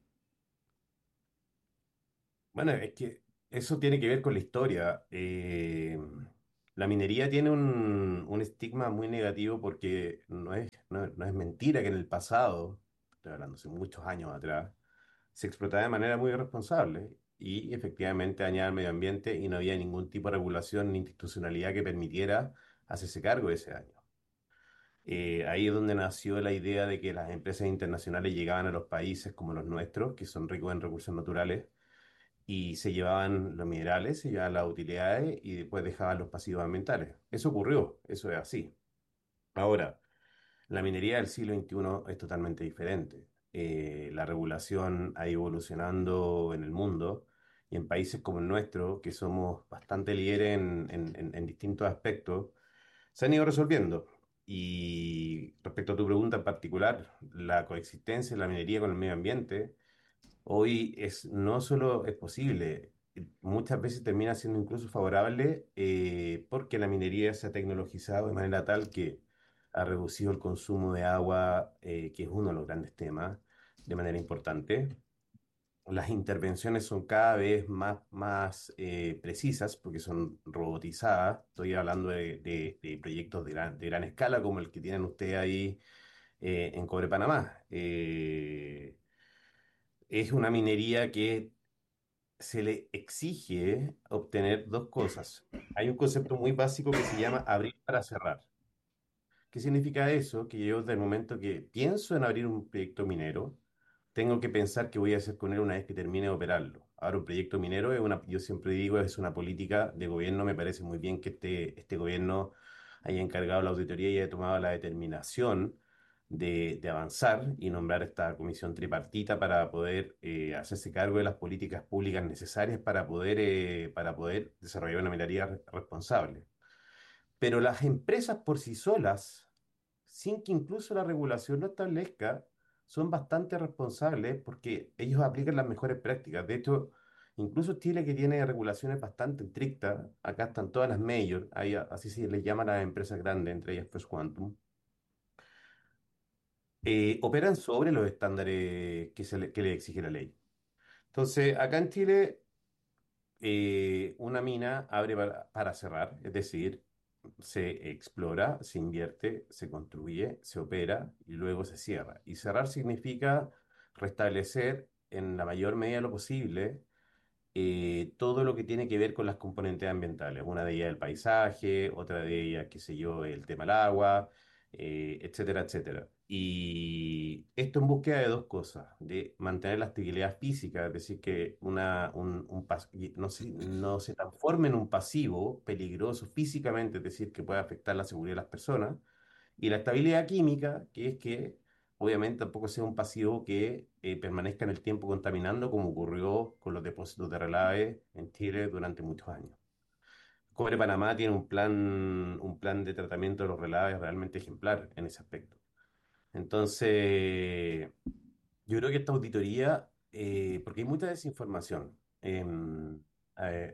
Bueno, es que eso tiene que ver con la historia. Eh, la minería tiene un, un estigma muy negativo porque no es, no, no es mentira que en el pasado, estoy hablando hace muchos años atrás, se explotaba de manera muy irresponsable y efectivamente dañaba el medio ambiente y no había ningún tipo de regulación ni institucionalidad que permitiera hacerse cargo de ese daño. Eh, ahí es donde nació la idea de que las empresas internacionales llegaban a los países como los nuestros, que son ricos en recursos naturales, y se llevaban los minerales, se llevaban las utilidades y después dejaban los pasivos ambientales. Eso ocurrió, eso es así. Ahora, la minería del siglo veintiuno es totalmente diferente. Eh, la regulación ha ido evolucionando en el mundo y en países como el nuestro, que somos bastante líderes en, en- en- en distintos aspectos, se han ido resolviendo. Y respecto a tu pregunta en particular, la coexistencia de la minería con el medio ambiente hoy es, no solo es posible, muchas veces termina siendo incluso favorable eh, porque la minería se ha tecnologizado de manera tal que ha reducido el consumo de agua, eh, que es uno de los grandes temas, de manera importante. Las intervenciones son cada vez más, más eh, precisas porque son robotizadas. Estoy hablando de, de- de proyectos de gran, de gran escala como el que tienen ustedes ahí eh, en Cobre Panamá. Eh, es una minería que se le exige obtener dos cosas. Hay un concepto muy básico que se llama abrir para cerrar. ¿Qué significa eso? Que yo desde el momento que pienso en abrir un proyecto minero, tengo que pensar qué voy a hacer con él una vez que termine de operarlo. Ahora, un proyecto minero es una, yo siempre digo, es una política de gobierno. Me parece muy bien que este, este gobierno haya encargado la auditoría y haya tomado la determinación de, de avanzar y nombrar esta comisión tripartita para poder eh, hacerse cargo de las políticas públicas necesarias para poder, eh, para poder desarrollar una minería re- responsable. Pero las empresas por sí solas, sin que incluso la regulación lo establezca, son bastante responsables porque ellos aplican las mejores prácticas. De hecho, incluso Chile, que tiene regulaciones bastante estrictas, acá están todas las major, ahí a- así se les llama a las empresas grandes, entre ellas First Quantum, eh, operan sobre los estándares que, se le, que le exige la ley. Entonces, acá en Chile, eh, una mina abre para, para cerrar, es decir, se explora, se invierte, se construye, se opera y luego se cierra. Y cerrar significa restablecer en la mayor medida lo posible eh, todo lo que tiene que ver con las componentes ambientales. Una de ellas el paisaje, otra de ellas, qué sé yo, el tema del agua, eh, etcétera, etcétera. Y esto en búsqueda de dos cosas, de mantener la estabilidad física, es decir, que una, un, un pas- y no se, no se transforme en un pasivo peligroso físicamente, es decir, que pueda afectar la seguridad de las personas, y la estabilidad química, que es que obviamente tampoco sea un pasivo que eh, permanezca en el tiempo contaminando, como ocurrió con los depósitos de relave en Chile durante muchos años. Cobre Panamá tiene un plan, un plan de tratamiento de los relaves realmente ejemplar en ese aspecto. Entonces, yo creo que esta auditoría, eh, porque hay mucha desinformación. em, eh,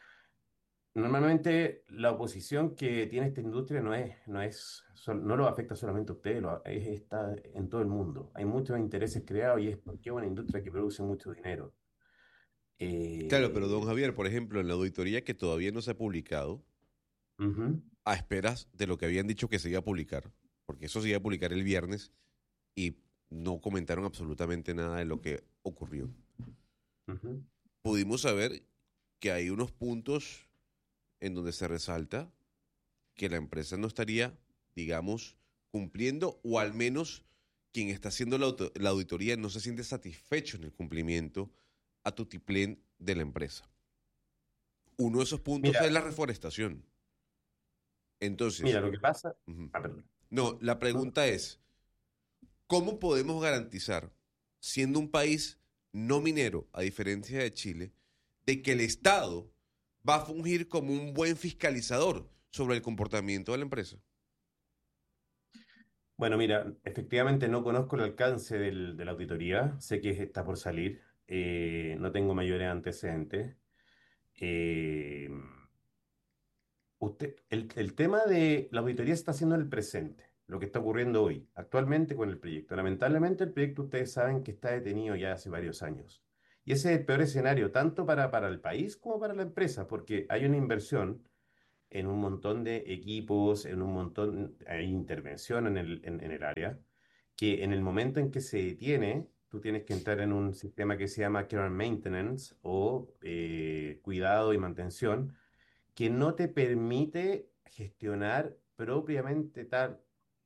Normalmente la oposición que tiene esta industria no es, no es, sol- no lo afecta solamente a ustedes, lo, es, está en todo el mundo. Hay muchos intereses creados y es porque es una industria que produce mucho dinero. Claro, pero don Eh, Javier, por ejemplo, en la auditoría que todavía no se ha publicado, Ujú, a esperas de lo que habían dicho que se iba a publicar, porque eso se iba a publicar el viernes y no comentaron absolutamente nada de lo que ocurrió. ujú. Pudimos saber que hay unos puntos en donde se resalta que la empresa no estaría, digamos, cumpliendo, o al menos quien está haciendo la, auto- la auditoría no se siente satisfecho en el cumplimiento a tutiplén de la empresa. Uno de esos puntos Mira, es la reforestación. mira, Entonces, lo que pasa. ujú. Ah, perdón. No, la No, pregunta es, ¿cómo podemos garantizar, siendo un país no minero, a diferencia de Chile, de que el Estado va a fungir como un buen fiscalizador sobre el comportamiento de la empresa? bueno, mira, efectivamente no conozco el alcance del- de la auditoría, sé que está por salir, eh, no tengo mayores antecedentes. Eh, Usted, el, el tema de la auditoría se está haciendo en el presente. lo que está ocurriendo hoy, actualmente con el proyecto. Lamentablemente el proyecto ustedes saben que está detenido ya hace varios años. Y ese es el peor escenario, tanto para, para el país como para la empresa, porque hay una inversión en un montón de equipos, en un montón, hay intervención en el, en, en el área, que en el momento en que se detiene, tú tienes que entrar en un sistema que se llama Care and Maintenance o eh, cuidado y mantención, que no te permite gestionar propiamente tal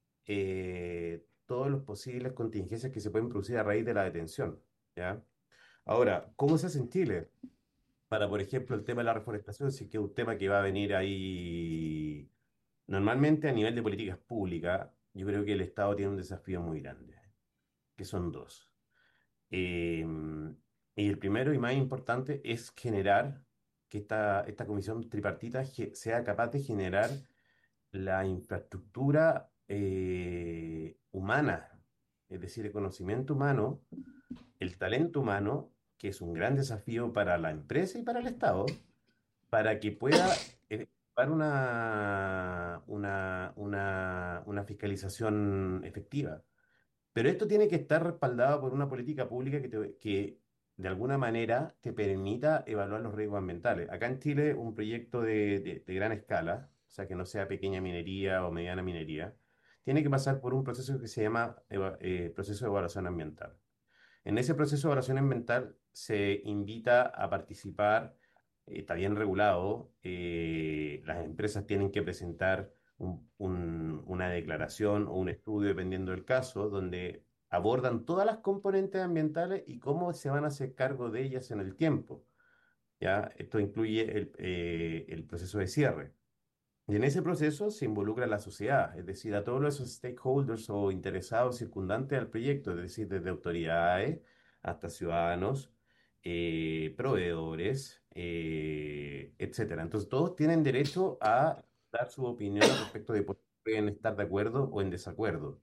eh, todas las posibles contingencias que se pueden producir a raíz de la detención, ¿ya? Ahora, ¿cómo se hace en Chile? Para, por ejemplo, el tema de la reforestación, sí que es un tema que va a venir ahí. Normalmente a nivel de políticas públicas, yo creo que el Estado tiene un desafío muy grande, que son dos. Eh, y el primero y más importante es generar que esta, esta comisión tripartita ge- sea capaz de generar la infraestructura eh, humana, es decir, el conocimiento humano, el talento humano, que es un gran desafío para la empresa y para el Estado, para que pueda eh, llevar una, una, una, una fiscalización efectiva. Pero esto tiene que estar respaldado por una política pública que, te- que de alguna manera te permita evaluar los riesgos ambientales. Acá en Chile, un proyecto de, de- de gran escala, o sea, que no sea pequeña minería o mediana minería, tiene que pasar por un proceso que se llama eva- eh, proceso de evaluación ambiental. En ese proceso de evaluación ambiental se invita a participar, eh, está bien regulado, eh, las empresas tienen que presentar un- un- una declaración o un estudio, dependiendo del caso, donde abordan todas las componentes ambientales y cómo se van a hacer cargo de ellas en el tiempo. ¿Ya? Esto incluye el, eh, el proceso de cierre. Y en ese proceso se involucra a la sociedad, es decir, a todos los stakeholders o interesados circundantes al proyecto, es decir, desde autoridades hasta ciudadanos, eh, proveedores, eh, etcétera. Entonces, todos tienen derecho a dar su opinión al respecto de por qué pueden estar de acuerdo o en desacuerdo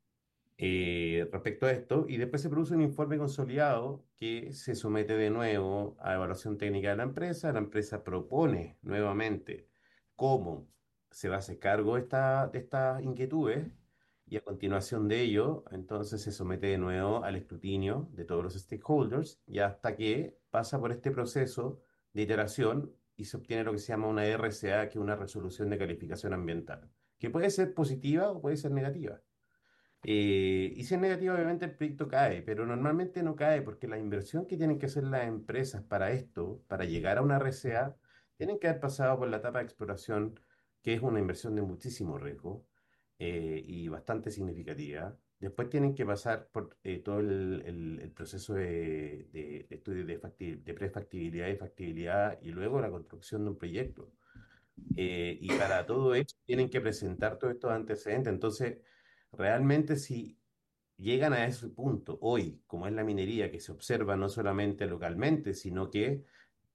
eh, respecto a esto, y después se produce un informe consolidado que se somete de nuevo a evaluación técnica de la empresa. La empresa propone nuevamente cómo se va a hacer cargo esta, de estas inquietudes, y a continuación de ello, entonces se somete de nuevo al escrutinio de todos los stakeholders, y hasta que pasa por este proceso de iteración y se obtiene lo que se llama una R C A, que es una resolución de calificación ambiental, que puede ser positiva o puede ser negativa. Eh, y si es negativo, obviamente el proyecto cae, pero normalmente no cae porque la inversión que tienen que hacer las empresas para esto, para llegar a una R C A, tienen que haber pasado por la etapa de exploración, que es una inversión de muchísimo riesgo eh, y bastante significativa. Después tienen que pasar por eh, todo el, el- el proceso de, de, de estudio de, facti- de prefactibilidad y factibilidad, y luego la construcción de un proyecto. Eh, y para todo esto tienen que presentar todos estos antecedentes. Entonces, realmente si llegan a ese punto hoy, como es la minería, que se observa no solamente localmente, sino que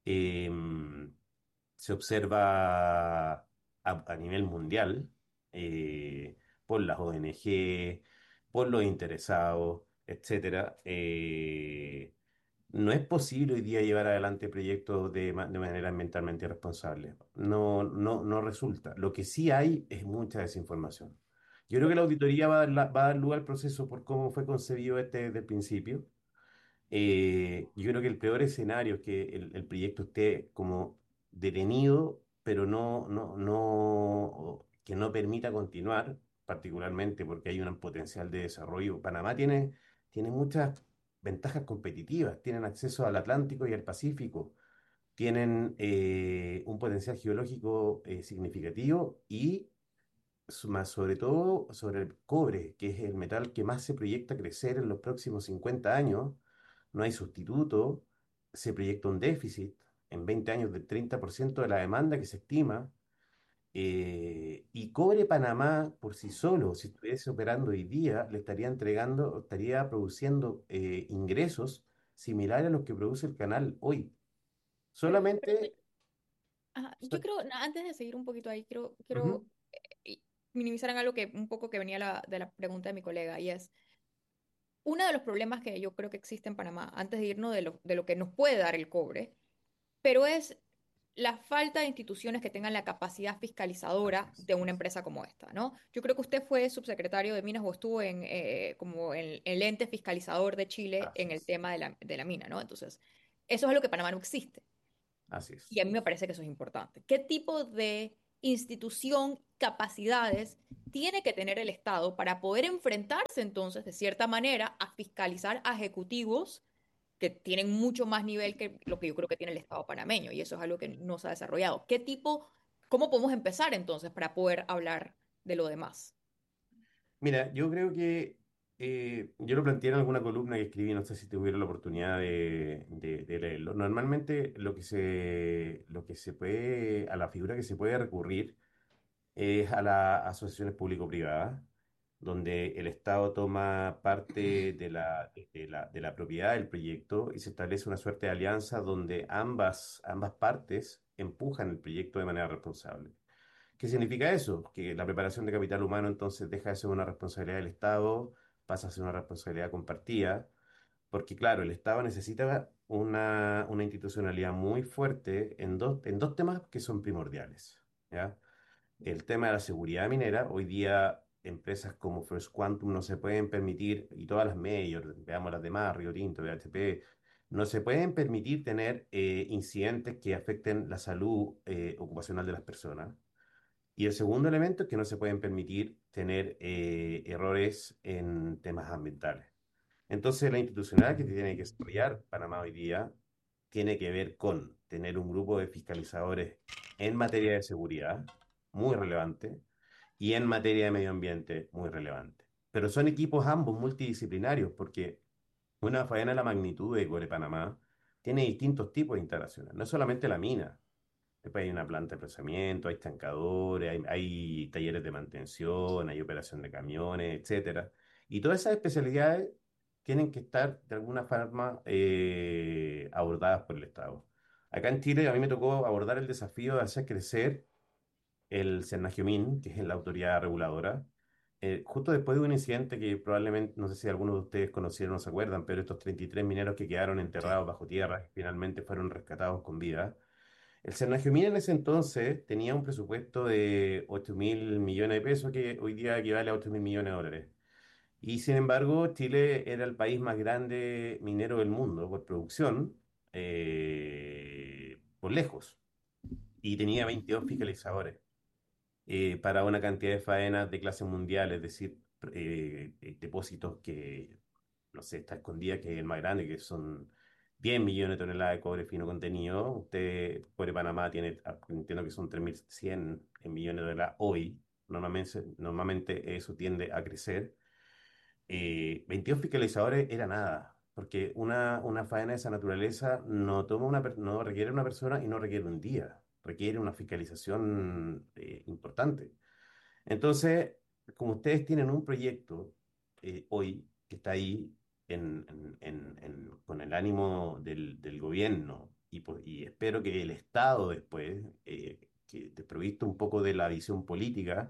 em, se observa a, a nivel mundial, eh, por las O N G, por los interesados, etcétera. Eh, no es posible hoy día llevar adelante proyectos de, ma- de manera ambientalmente responsable. No, no, no resulta. Lo que sí hay es mucha desinformación. Yo creo que la auditoría va a dar, la- va a dar lugar al proceso por cómo fue concebido este desde el principio. Eh, yo creo que el peor escenario es que el, el proyecto esté como detenido, pero no, no, no, que no permita continuar, particularmente porque hay un potencial de desarrollo. Panamá tiene, tiene muchas ventajas competitivas, tienen acceso al Atlántico y al Pacífico, tienen eh, un potencial geológico eh, significativo, y s- más sobre todo sobre el cobre, que es el metal que más se proyecta crecer en los próximos cincuenta años. No hay sustituto, se proyecta un déficit en veinte años del treinta por ciento de la demanda que se estima. Eh, y Cobre Panamá por sí solo, si estuviese operando hoy día, le estaría entregando, estaría produciendo eh, ingresos similares a los que produce el canal hoy. Pero, pero Solamente... ajá, yo so- creo, na- antes de seguir un poquito ahí, quiero, quiero Ujú. eh, minimizar en algo que un poco que venía la- de la pregunta de mi colega, y es, uno de los problemas que yo creo que existe en Panamá, antes de irnos de lo, de lo que nos puede dar el cobre, pero es la falta de instituciones que tengan la capacidad fiscalizadora de una empresa como esta, ¿no? Yo creo que usted fue subsecretario de Minas o estuvo en, eh, como en el ente fiscalizador de Chile Así en el es. tema de la, de la mina, ¿no? Entonces, eso es algo que Panamá no existe. Así Y es. a mí me parece que eso es importante. ¿Qué tipo de institución, capacidades tiene que tener el Estado para poder enfrentarse entonces, de cierta manera, a fiscalizar a ejecutivos que tienen mucho más nivel que lo que yo creo que tiene el Estado panameño? Y eso es algo que no se ha desarrollado. ¿Qué tipo, cómo podemos empezar entonces para poder hablar de lo demás? Mira, yo creo que eh, yo lo planteé en alguna columna que escribí, no sé si tuvieron la oportunidad de, de- de leerlo. Normalmente lo que se, lo que se puede, a la figura que se puede recurrir es a las asociaciones público-privadas, donde el Estado toma parte de la, de la, de la propiedad del proyecto y se establece una suerte de alianza donde ambas, ambas partes empujan el proyecto de manera responsable. ¿Qué significa eso? Que la preparación de capital humano entonces deja de ser una responsabilidad del Estado, pasa a ser una responsabilidad compartida, porque claro, el Estado necesita una, una institucionalidad muy fuerte en dos, en dos temas que son primordiales, ¿ya? El tema de la seguridad minera, hoy día empresas como First Quantum no se pueden permitir, y todas las majors, veamos las demás, Río Tinto, B H P, no se pueden permitir tener eh, incidentes que afecten la salud eh, ocupacional de las personas. Y el segundo elemento es que no se pueden permitir tener eh, errores en temas ambientales. Entonces, la institucionalidad que tiene que desarrollar Panamá hoy día tiene que ver con tener un grupo de fiscalizadores en materia de seguridad, muy relevante, y en materia de medio ambiente, muy relevante. Pero son equipos ambos multidisciplinarios, porque una faena de la magnitud de Core Panamá tiene distintos tipos de instalaciones, no es solamente la mina. Después hay una planta de procesamiento, hay estancadores, hay, hay talleres de mantención, hay operación de camiones, etcétera. Y todas esas especialidades tienen que estar de alguna forma eh, abordadas por el Estado. Acá en Chile a mí me tocó abordar el desafío de hacer crecer el Senagiomin, que es la autoridad reguladora, eh, justo después de un incidente que probablemente, no sé si algunos de ustedes conocieron o se acuerdan, pero estos treinta y tres mineros que quedaron Sí. enterrados bajo tierra finalmente fueron rescatados con vida. El Senagiomín en ese entonces tenía un presupuesto de ocho mil millones de pesos, que hoy día equivale a ocho mil millones de dólares. Y sin embargo, Chile era el país más grande minero del mundo por producción, eh, por lejos, y tenía veintidós fiscalizadores eh, para una cantidad de faenas de clase mundial, es decir, eh, eh, depósitos que, no sé, está escondida, que es el más grande, que son diez millones de toneladas de cobre fino contenido. Usted, Cobre Panamá, tiene, ah, entiendo que son tres mil cien millones de dólares hoy. Normalmente, normalmente eso tiende a crecer. Eh, veintidós fiscalizadores era nada, porque una, una faena de esa naturaleza no, toma una, per- no requiere una persona y no requiere un día, requiere una fiscalización eh, importante. Entonces, como ustedes tienen un proyecto eh, hoy que está ahí en- en- en- en- con el ánimo del, del gobierno y, pues, y espero que el Estado después, eh, que desprovisto un poco de la visión política,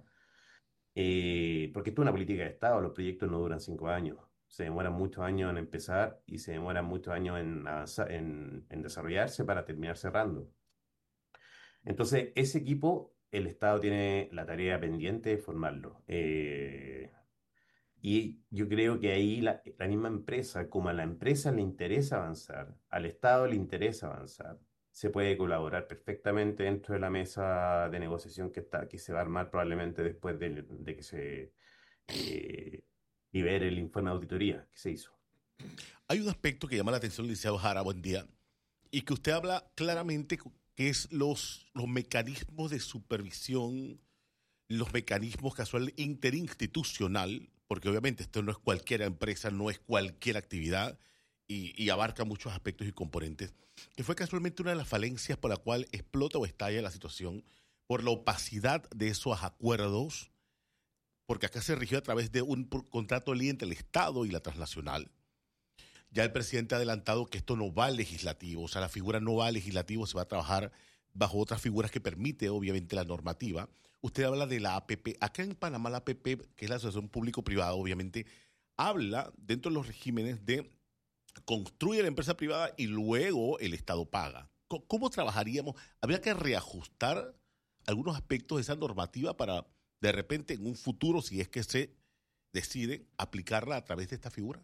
eh, porque esto es una política de Estado, los proyectos no duran cinco años, se demoran muchos años en empezar y se demoran muchos años en avanzar, en, en desarrollarse para terminar cerrando. Entonces, ese equipo, el Estado tiene la tarea pendiente de formarlo. Eh, y yo creo que ahí la, la misma empresa, como a la empresa le interesa avanzar, al Estado le interesa avanzar, se puede colaborar perfectamente dentro de la mesa de negociación que, está, que se va a armar probablemente después de, de que se eh, libere el informe de auditoría que se hizo. Hay un aspecto que llama la atención, licenciado Jara, buen día, y que usted habla claramente, que es los, los mecanismos de supervisión, los mecanismos casual interinstitucional, porque obviamente esto no es cualquier empresa, no es cualquier actividad y, y abarca muchos aspectos y componentes, que fue casualmente una de las falencias por la cual explota o estalla la situación por la opacidad de esos acuerdos, porque acá se rigió a través de un por- contrato de ley entre el Estado y la transnacional. Ya el presidente ha adelantado que esto no va al legislativo, o sea, la figura no va al legislativo, se va a trabajar bajo otras figuras que permite, obviamente, la normativa. Usted habla de la A P P. Acá en Panamá, la A P P, que es la Asociación Público-Privada, obviamente, habla dentro de los regímenes de construye la empresa privada y luego el Estado paga. co- ¿cómo trabajaríamos? ¿Habría que reajustar algunos aspectos de esa normativa para de repente en un futuro, si es que se decide aplicarla a través de esta figura?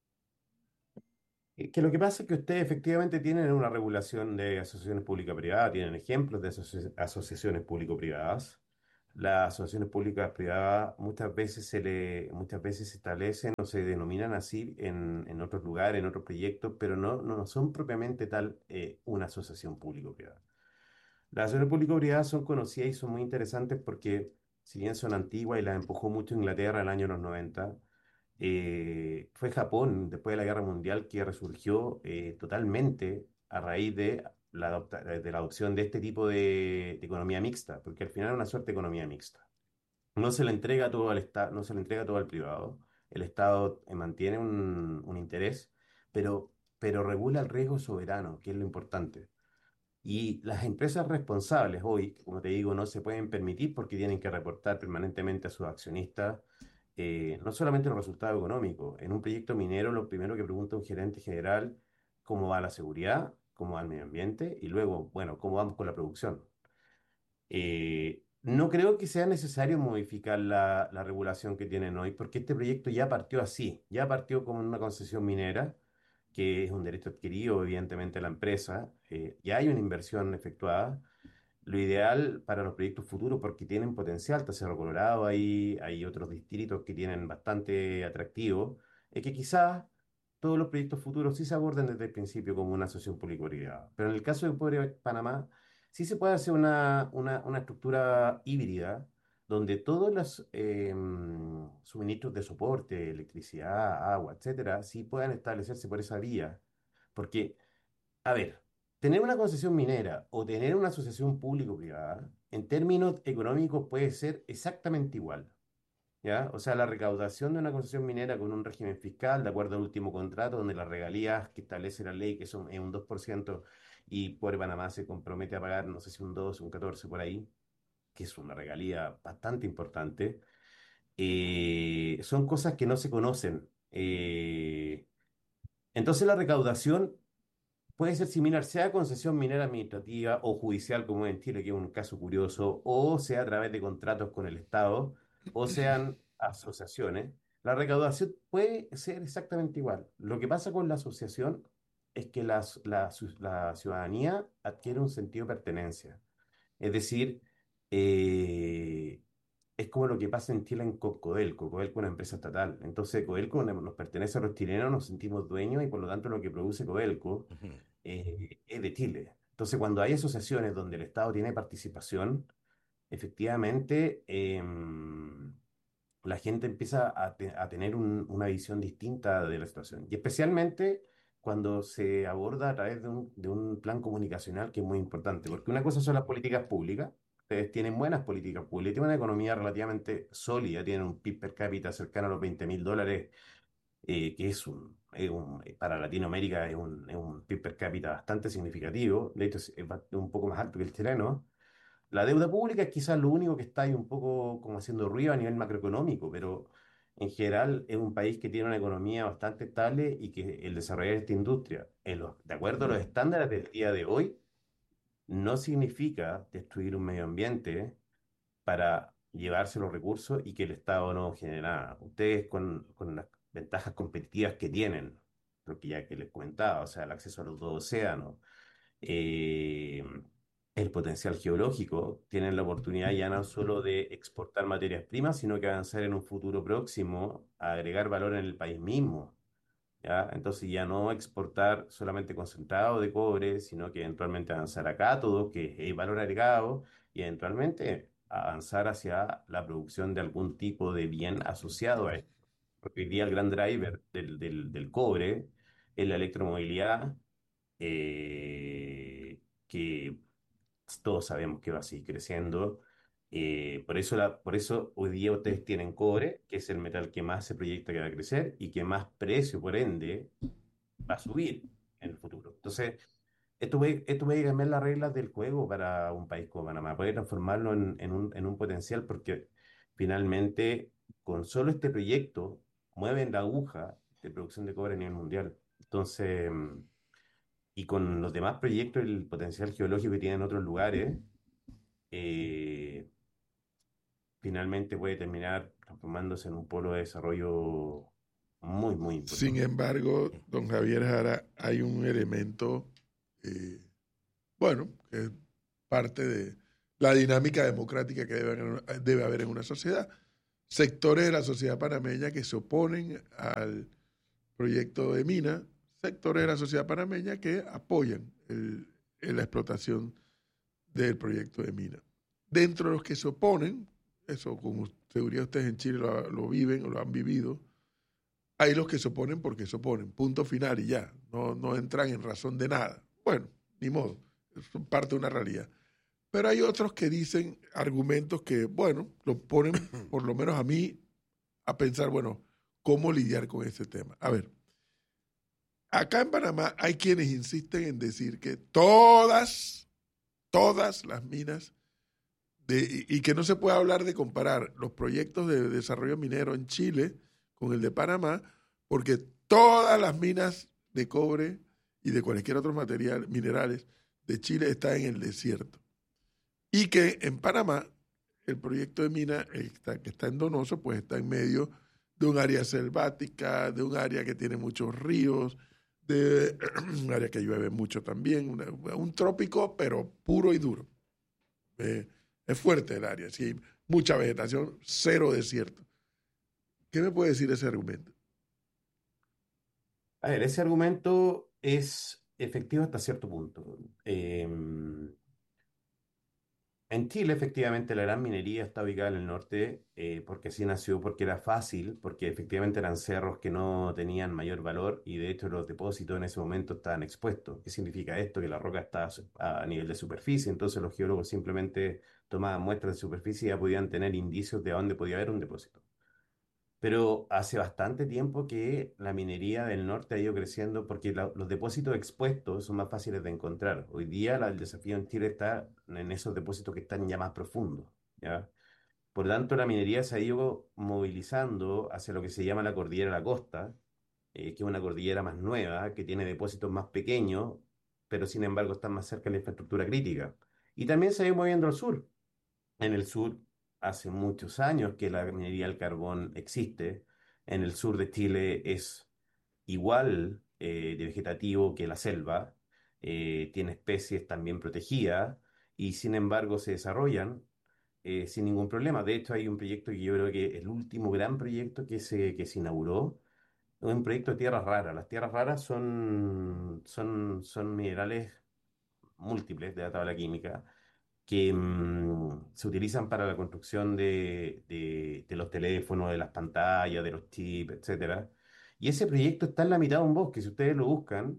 Eh, Que lo que pasa es que ustedes efectivamente tienen una regulación de asociaciones público-privadas, tienen ejemplos de asoci- asociaciones público-privadas. Las asociaciones públicas privadas muchas veces se le, muchas veces se establecen o se denominan así en, en otros lugares, en otros proyectos, pero no, no son propiamente tal eh, una asociación público-privada. Las asociaciones público-privadas son conocidas y son muy interesantes porque, si bien son antiguas y las empujó mucho Inglaterra en el año los noventa, eh, fue Japón, después de la Guerra Mundial, que resurgió eh, totalmente a raíz de la, adopta- de la adopción de este tipo de, de economía mixta, porque al final es una suerte de economía mixta. No se le entrega todo al Estado, no se le entrega todo al privado. El Estado eh, mantiene un, un interés, pero, pero regula el riesgo soberano, que es lo importante. Y las empresas responsables hoy, que como te digo, no se pueden permitir porque tienen que reportar permanentemente a sus accionistas eh, no solamente los resultados económicos. En un proyecto minero, lo primero que pregunta un gerente general, cómo va la seguridad, cómo va el medio ambiente y luego, bueno, cómo vamos con la producción. Eh, no creo que sea necesario modificar la, la regulación que tienen hoy, porque este proyecto ya partió así, ya partió como una concesión minera, que es un derecho adquirido, evidentemente, a la empresa, eh, ya hay una inversión efectuada. Lo ideal para los proyectos futuros, porque tienen potencial, está Cerro Colorado, hay, hay otros distritos que tienen bastante atractivo, es que quizás todos los proyectos futuros sí se aborden desde el principio como una asociación público-privada. Pero en el caso de Pobre Panamá, sí se puede hacer una, una, una estructura híbrida donde todos los eh, suministros de soporte, electricidad, agua, etcétera, sí puedan establecerse por esa vía. Porque a ver, tener una concesión minera o tener una asociación público-privada, en términos económicos puede ser exactamente igual, ¿ya? O sea, la recaudación de una concesión minera con un régimen fiscal, de acuerdo al último contrato, donde las regalías que establece la ley, que son es un dos por ciento, y por Panamá se compromete a pagar, no sé si un dos, un catorce por ahí, que es una regalía bastante importante, eh, son cosas que no se conocen. Eh, entonces la recaudación puede ser similar, sea concesión minera administrativa o judicial, como en Chile, que es un caso curioso, o sea a través de contratos con el Estado, o sean asociaciones. La recaudación puede ser exactamente igual. Lo que pasa con la asociación es que las- la, su- la ciudadanía adquiere un sentido de pertenencia. Es decir, eh, es como lo que pasa en Chile en Co- Codelco. Codelco es una empresa estatal. Entonces, Codelco nos nos pertenece a los chilenos, nos sentimos dueños y por lo tanto lo que produce Codelco Ujú. eh, es de Chile. Entonces, cuando hay asociaciones donde el Estado tiene participación, efectivamente em, la gente empieza a, te- a tener un- una visión distinta de la situación. Y especialmente cuando se aborda a través de un, de un plan comunicacional que es muy importante. Porque una cosa son las políticas públicas. Ustedes tienen buenas políticas públicas, tienen una economía relativamente sólida, tienen un P I B per cápita cercano a los veinte mil dólares eh, que es un, es un- eh, para Latinoamérica es un, es un P I B per cápita bastante significativo, de hecho es, es ba- un poco más alto que el chileno. La deuda pública es quizás lo único que está ahí un poco como haciendo ruido a nivel macroeconómico, pero en general es un país que tiene una economía bastante estable y que el desarrollar esta industria, en los- de acuerdo a los estándares del día de hoy, no significa destruir un medio ambiente para llevarse los recursos y que el Estado no genere nada. Ustedes con, con las ventajas competitivas que tienen, lo que ya que les comentaba, o sea, el acceso a los dos océanos, eh, el potencial geológico, tienen la oportunidad ya no solo de exportar materias primas, sino que avanzar en un futuro próximo a agregar valor en el país mismo. ¿Ya? Entonces ya no exportar solamente concentrado de cobre, sino que eventualmente avanzar a cátodo, que es valor agregado, y eventualmente avanzar hacia la producción de algún tipo de bien asociado a esto. Porque hoy día el gran driver del, del, del cobre es la electromovilidad, eh, que todos sabemos que va a seguir creciendo. Eh, por eso, la, por eso hoy día ustedes tienen cobre, que es el metal que más se proyecta que va a crecer y que más precio, por ende, va a subir en el futuro. Entonces, esto puede, esto puede cambiar las reglas del juego para un país como Panamá, puede transformarlo en, en un, en un potencial porque finalmente con solo este proyecto mueven la aguja de producción de cobre a nivel mundial. Entonces, mm, y con los demás proyectos, el potencial geológico que tienen otros lugares, eh, finalmente puede terminar transformándose en un polo de desarrollo muy, muy Sin importante. embargo, don Javier Jara, hay un elemento, eh, bueno, que es parte de la dinámica democrática que debe, debe haber en una sociedad. Sectores de la sociedad panameña que se oponen al proyecto de mina, sectores de la sociedad panameña que apoyan el, la explotación del proyecto de mina. Dentro de los que se oponen, eso como seguridad ustedes en Chile lo, lo viven o lo han vivido, hay los que se oponen porque se oponen, punto final y ya, no, no entran en razón de nada. Bueno, ni modo, es parte de una realidad. Pero hay otros que dicen argumentos que, bueno, lo ponen, por lo menos a mí, a pensar, bueno, ¿cómo lidiar con ese tema? A ver, acá en Panamá hay quienes insisten en decir que todas, todas las minas, de, y, y que no se puede hablar de comparar los proyectos de desarrollo minero en Chile con el de Panamá, porque todas las minas de cobre y de cualquier otro material, minerales de Chile están en el desierto. Y que en Panamá el proyecto de mina el que está en Donoso, pues está en medio de un área selvática, de un área que tiene muchos ríos, de un área que llueve mucho también, una, un trópico, pero puro y duro. Eh, es fuerte el área, sí, mucha vegetación, cero desierto. ¿Qué me puede decir ese argumento? A ver, ese argumento es efectivo hasta cierto punto. Eh, En Chile, efectivamente, la gran minería está ubicada en el norte, eh, porque así nació, porque era fácil, porque efectivamente eran cerros que no tenían mayor valor y de hecho los depósitos en ese momento estaban expuestos. ¿Qué significa esto? Que la roca está a a nivel de superficie, entonces los geólogos simplemente tomaban muestras de superficie y ya podían tener indicios de dónde podía haber un depósito. Pero hace bastante tiempo que la minería del norte ha ido creciendo porque la- los depósitos expuestos son más fáciles de encontrar. Hoy día la- el desafío en Chile está en esos depósitos que están ya más profundos, ¿ya? Por tanto, la minería se ha ido movilizando hacia lo que se llama la cordillera de la costa, eh, que es una cordillera más nueva, que tiene depósitos más pequeños, pero sin embargo están más cerca de la infraestructura crítica. Y también se ha ido moviendo al sur. En el sur, hace muchos años que la minería del carbón existe. En el sur de Chile es igual eh, de vegetativo que la selva. Eh, tiene especies también protegidas y sin embargo se desarrollan eh, sin ningún problema. De hecho, hay un proyecto que yo creo que el último gran proyecto que se, que se inauguró, un proyecto de tierras raras. Las tierras raras son, son, son minerales múltiples de la tabla química que mm, se utilizan para la construcción de, de- de los teléfonos, de las pantallas, de los chips, etcétera. Y ese proyecto está en la mitad de un bosque. Si ustedes lo buscan,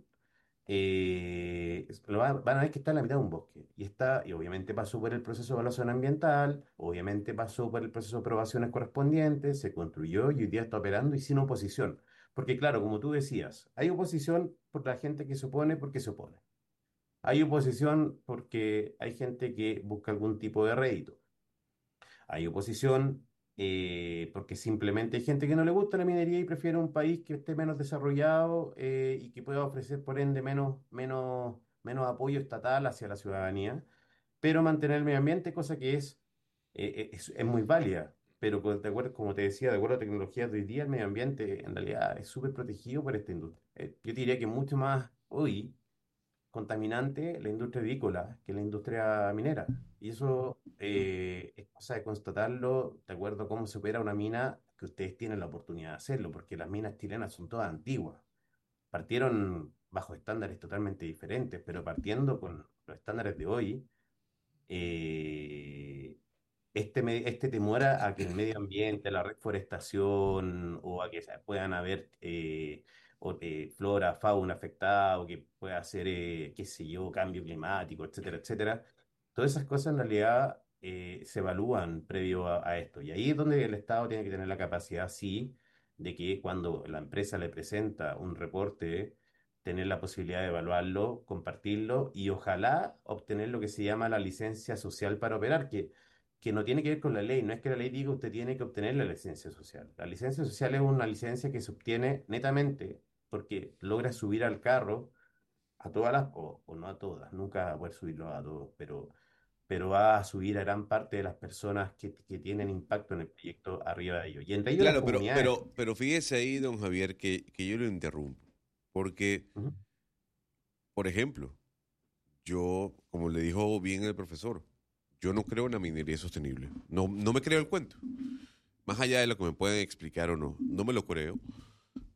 eh, es- lo va- van a ver que está en la mitad de un bosque. Y está, y obviamente pasó por el proceso de evaluación ambiental, obviamente pasó por el proceso de aprobaciones correspondientes, se construyó y hoy día está operando y sin oposición. Porque claro, como tú decías, hay oposición por la gente que se opone porque se opone. Hay oposición porque hay gente que busca algún tipo de rédito. Hay oposición eh, porque simplemente hay gente que no le gusta la minería y prefiere un país que esté menos desarrollado eh, y que pueda ofrecer, por ende, menos, menos, menos apoyo estatal hacia la ciudadanía, pero mantener el medio ambiente, cosa que es, eh, eh, es, es muy válida. Pero co- de acuerdo, como te decía, de acuerdo a tecnologías de hoy día, el medio ambiente en realidad es súper protegido por esta industria. Eh, yo diría que mucho más hoy contaminante la industria avícola que la industria minera. Y eso eh, es cosa de constatarlo de acuerdo a cómo se opera una mina que ustedes tienen la oportunidad de hacerlo, porque las minas chilenas son todas antiguas. Partieron bajo estándares totalmente diferentes, pero partiendo con los estándares de hoy, eh, este, me- este temor a, a que el medio ambiente, la reforestación o a que se puedan haber eh, o, eh, flora, fauna afectada o que pueda hacer, eh, qué sé yo, cambio climático, etcétera, etcétera. Todas esas cosas en realidad eh, se evalúan previo a, a esto. Y ahí es donde el Estado tiene que tener la capacidad, sí, de que cuando la empresa le presenta un reporte, tener la posibilidad de evaluarlo, compartirlo y ojalá obtener lo que se llama la licencia social para operar, que que no tiene que ver con la ley. No es que la ley diga usted tiene que obtener la licencia social. La licencia social es una licencia que se obtiene netamente porque logra subir al carro a todas las, o, o no a todas, nunca va a poder subirlo a todos, pero, pero va a subir a gran parte de las personas que, que tienen impacto en el proyecto arriba de ellos. Y entre ellos las Claro, pero, comunidades. pero, pero fíjese ahí, don Javier, que, que yo lo interrumpo. Porque, Ujú. por ejemplo, yo, como le dijo bien el profesor, yo no creo en la minería sostenible. No, no me creo el cuento. Más allá de lo que me pueden explicar o no, no me lo creo.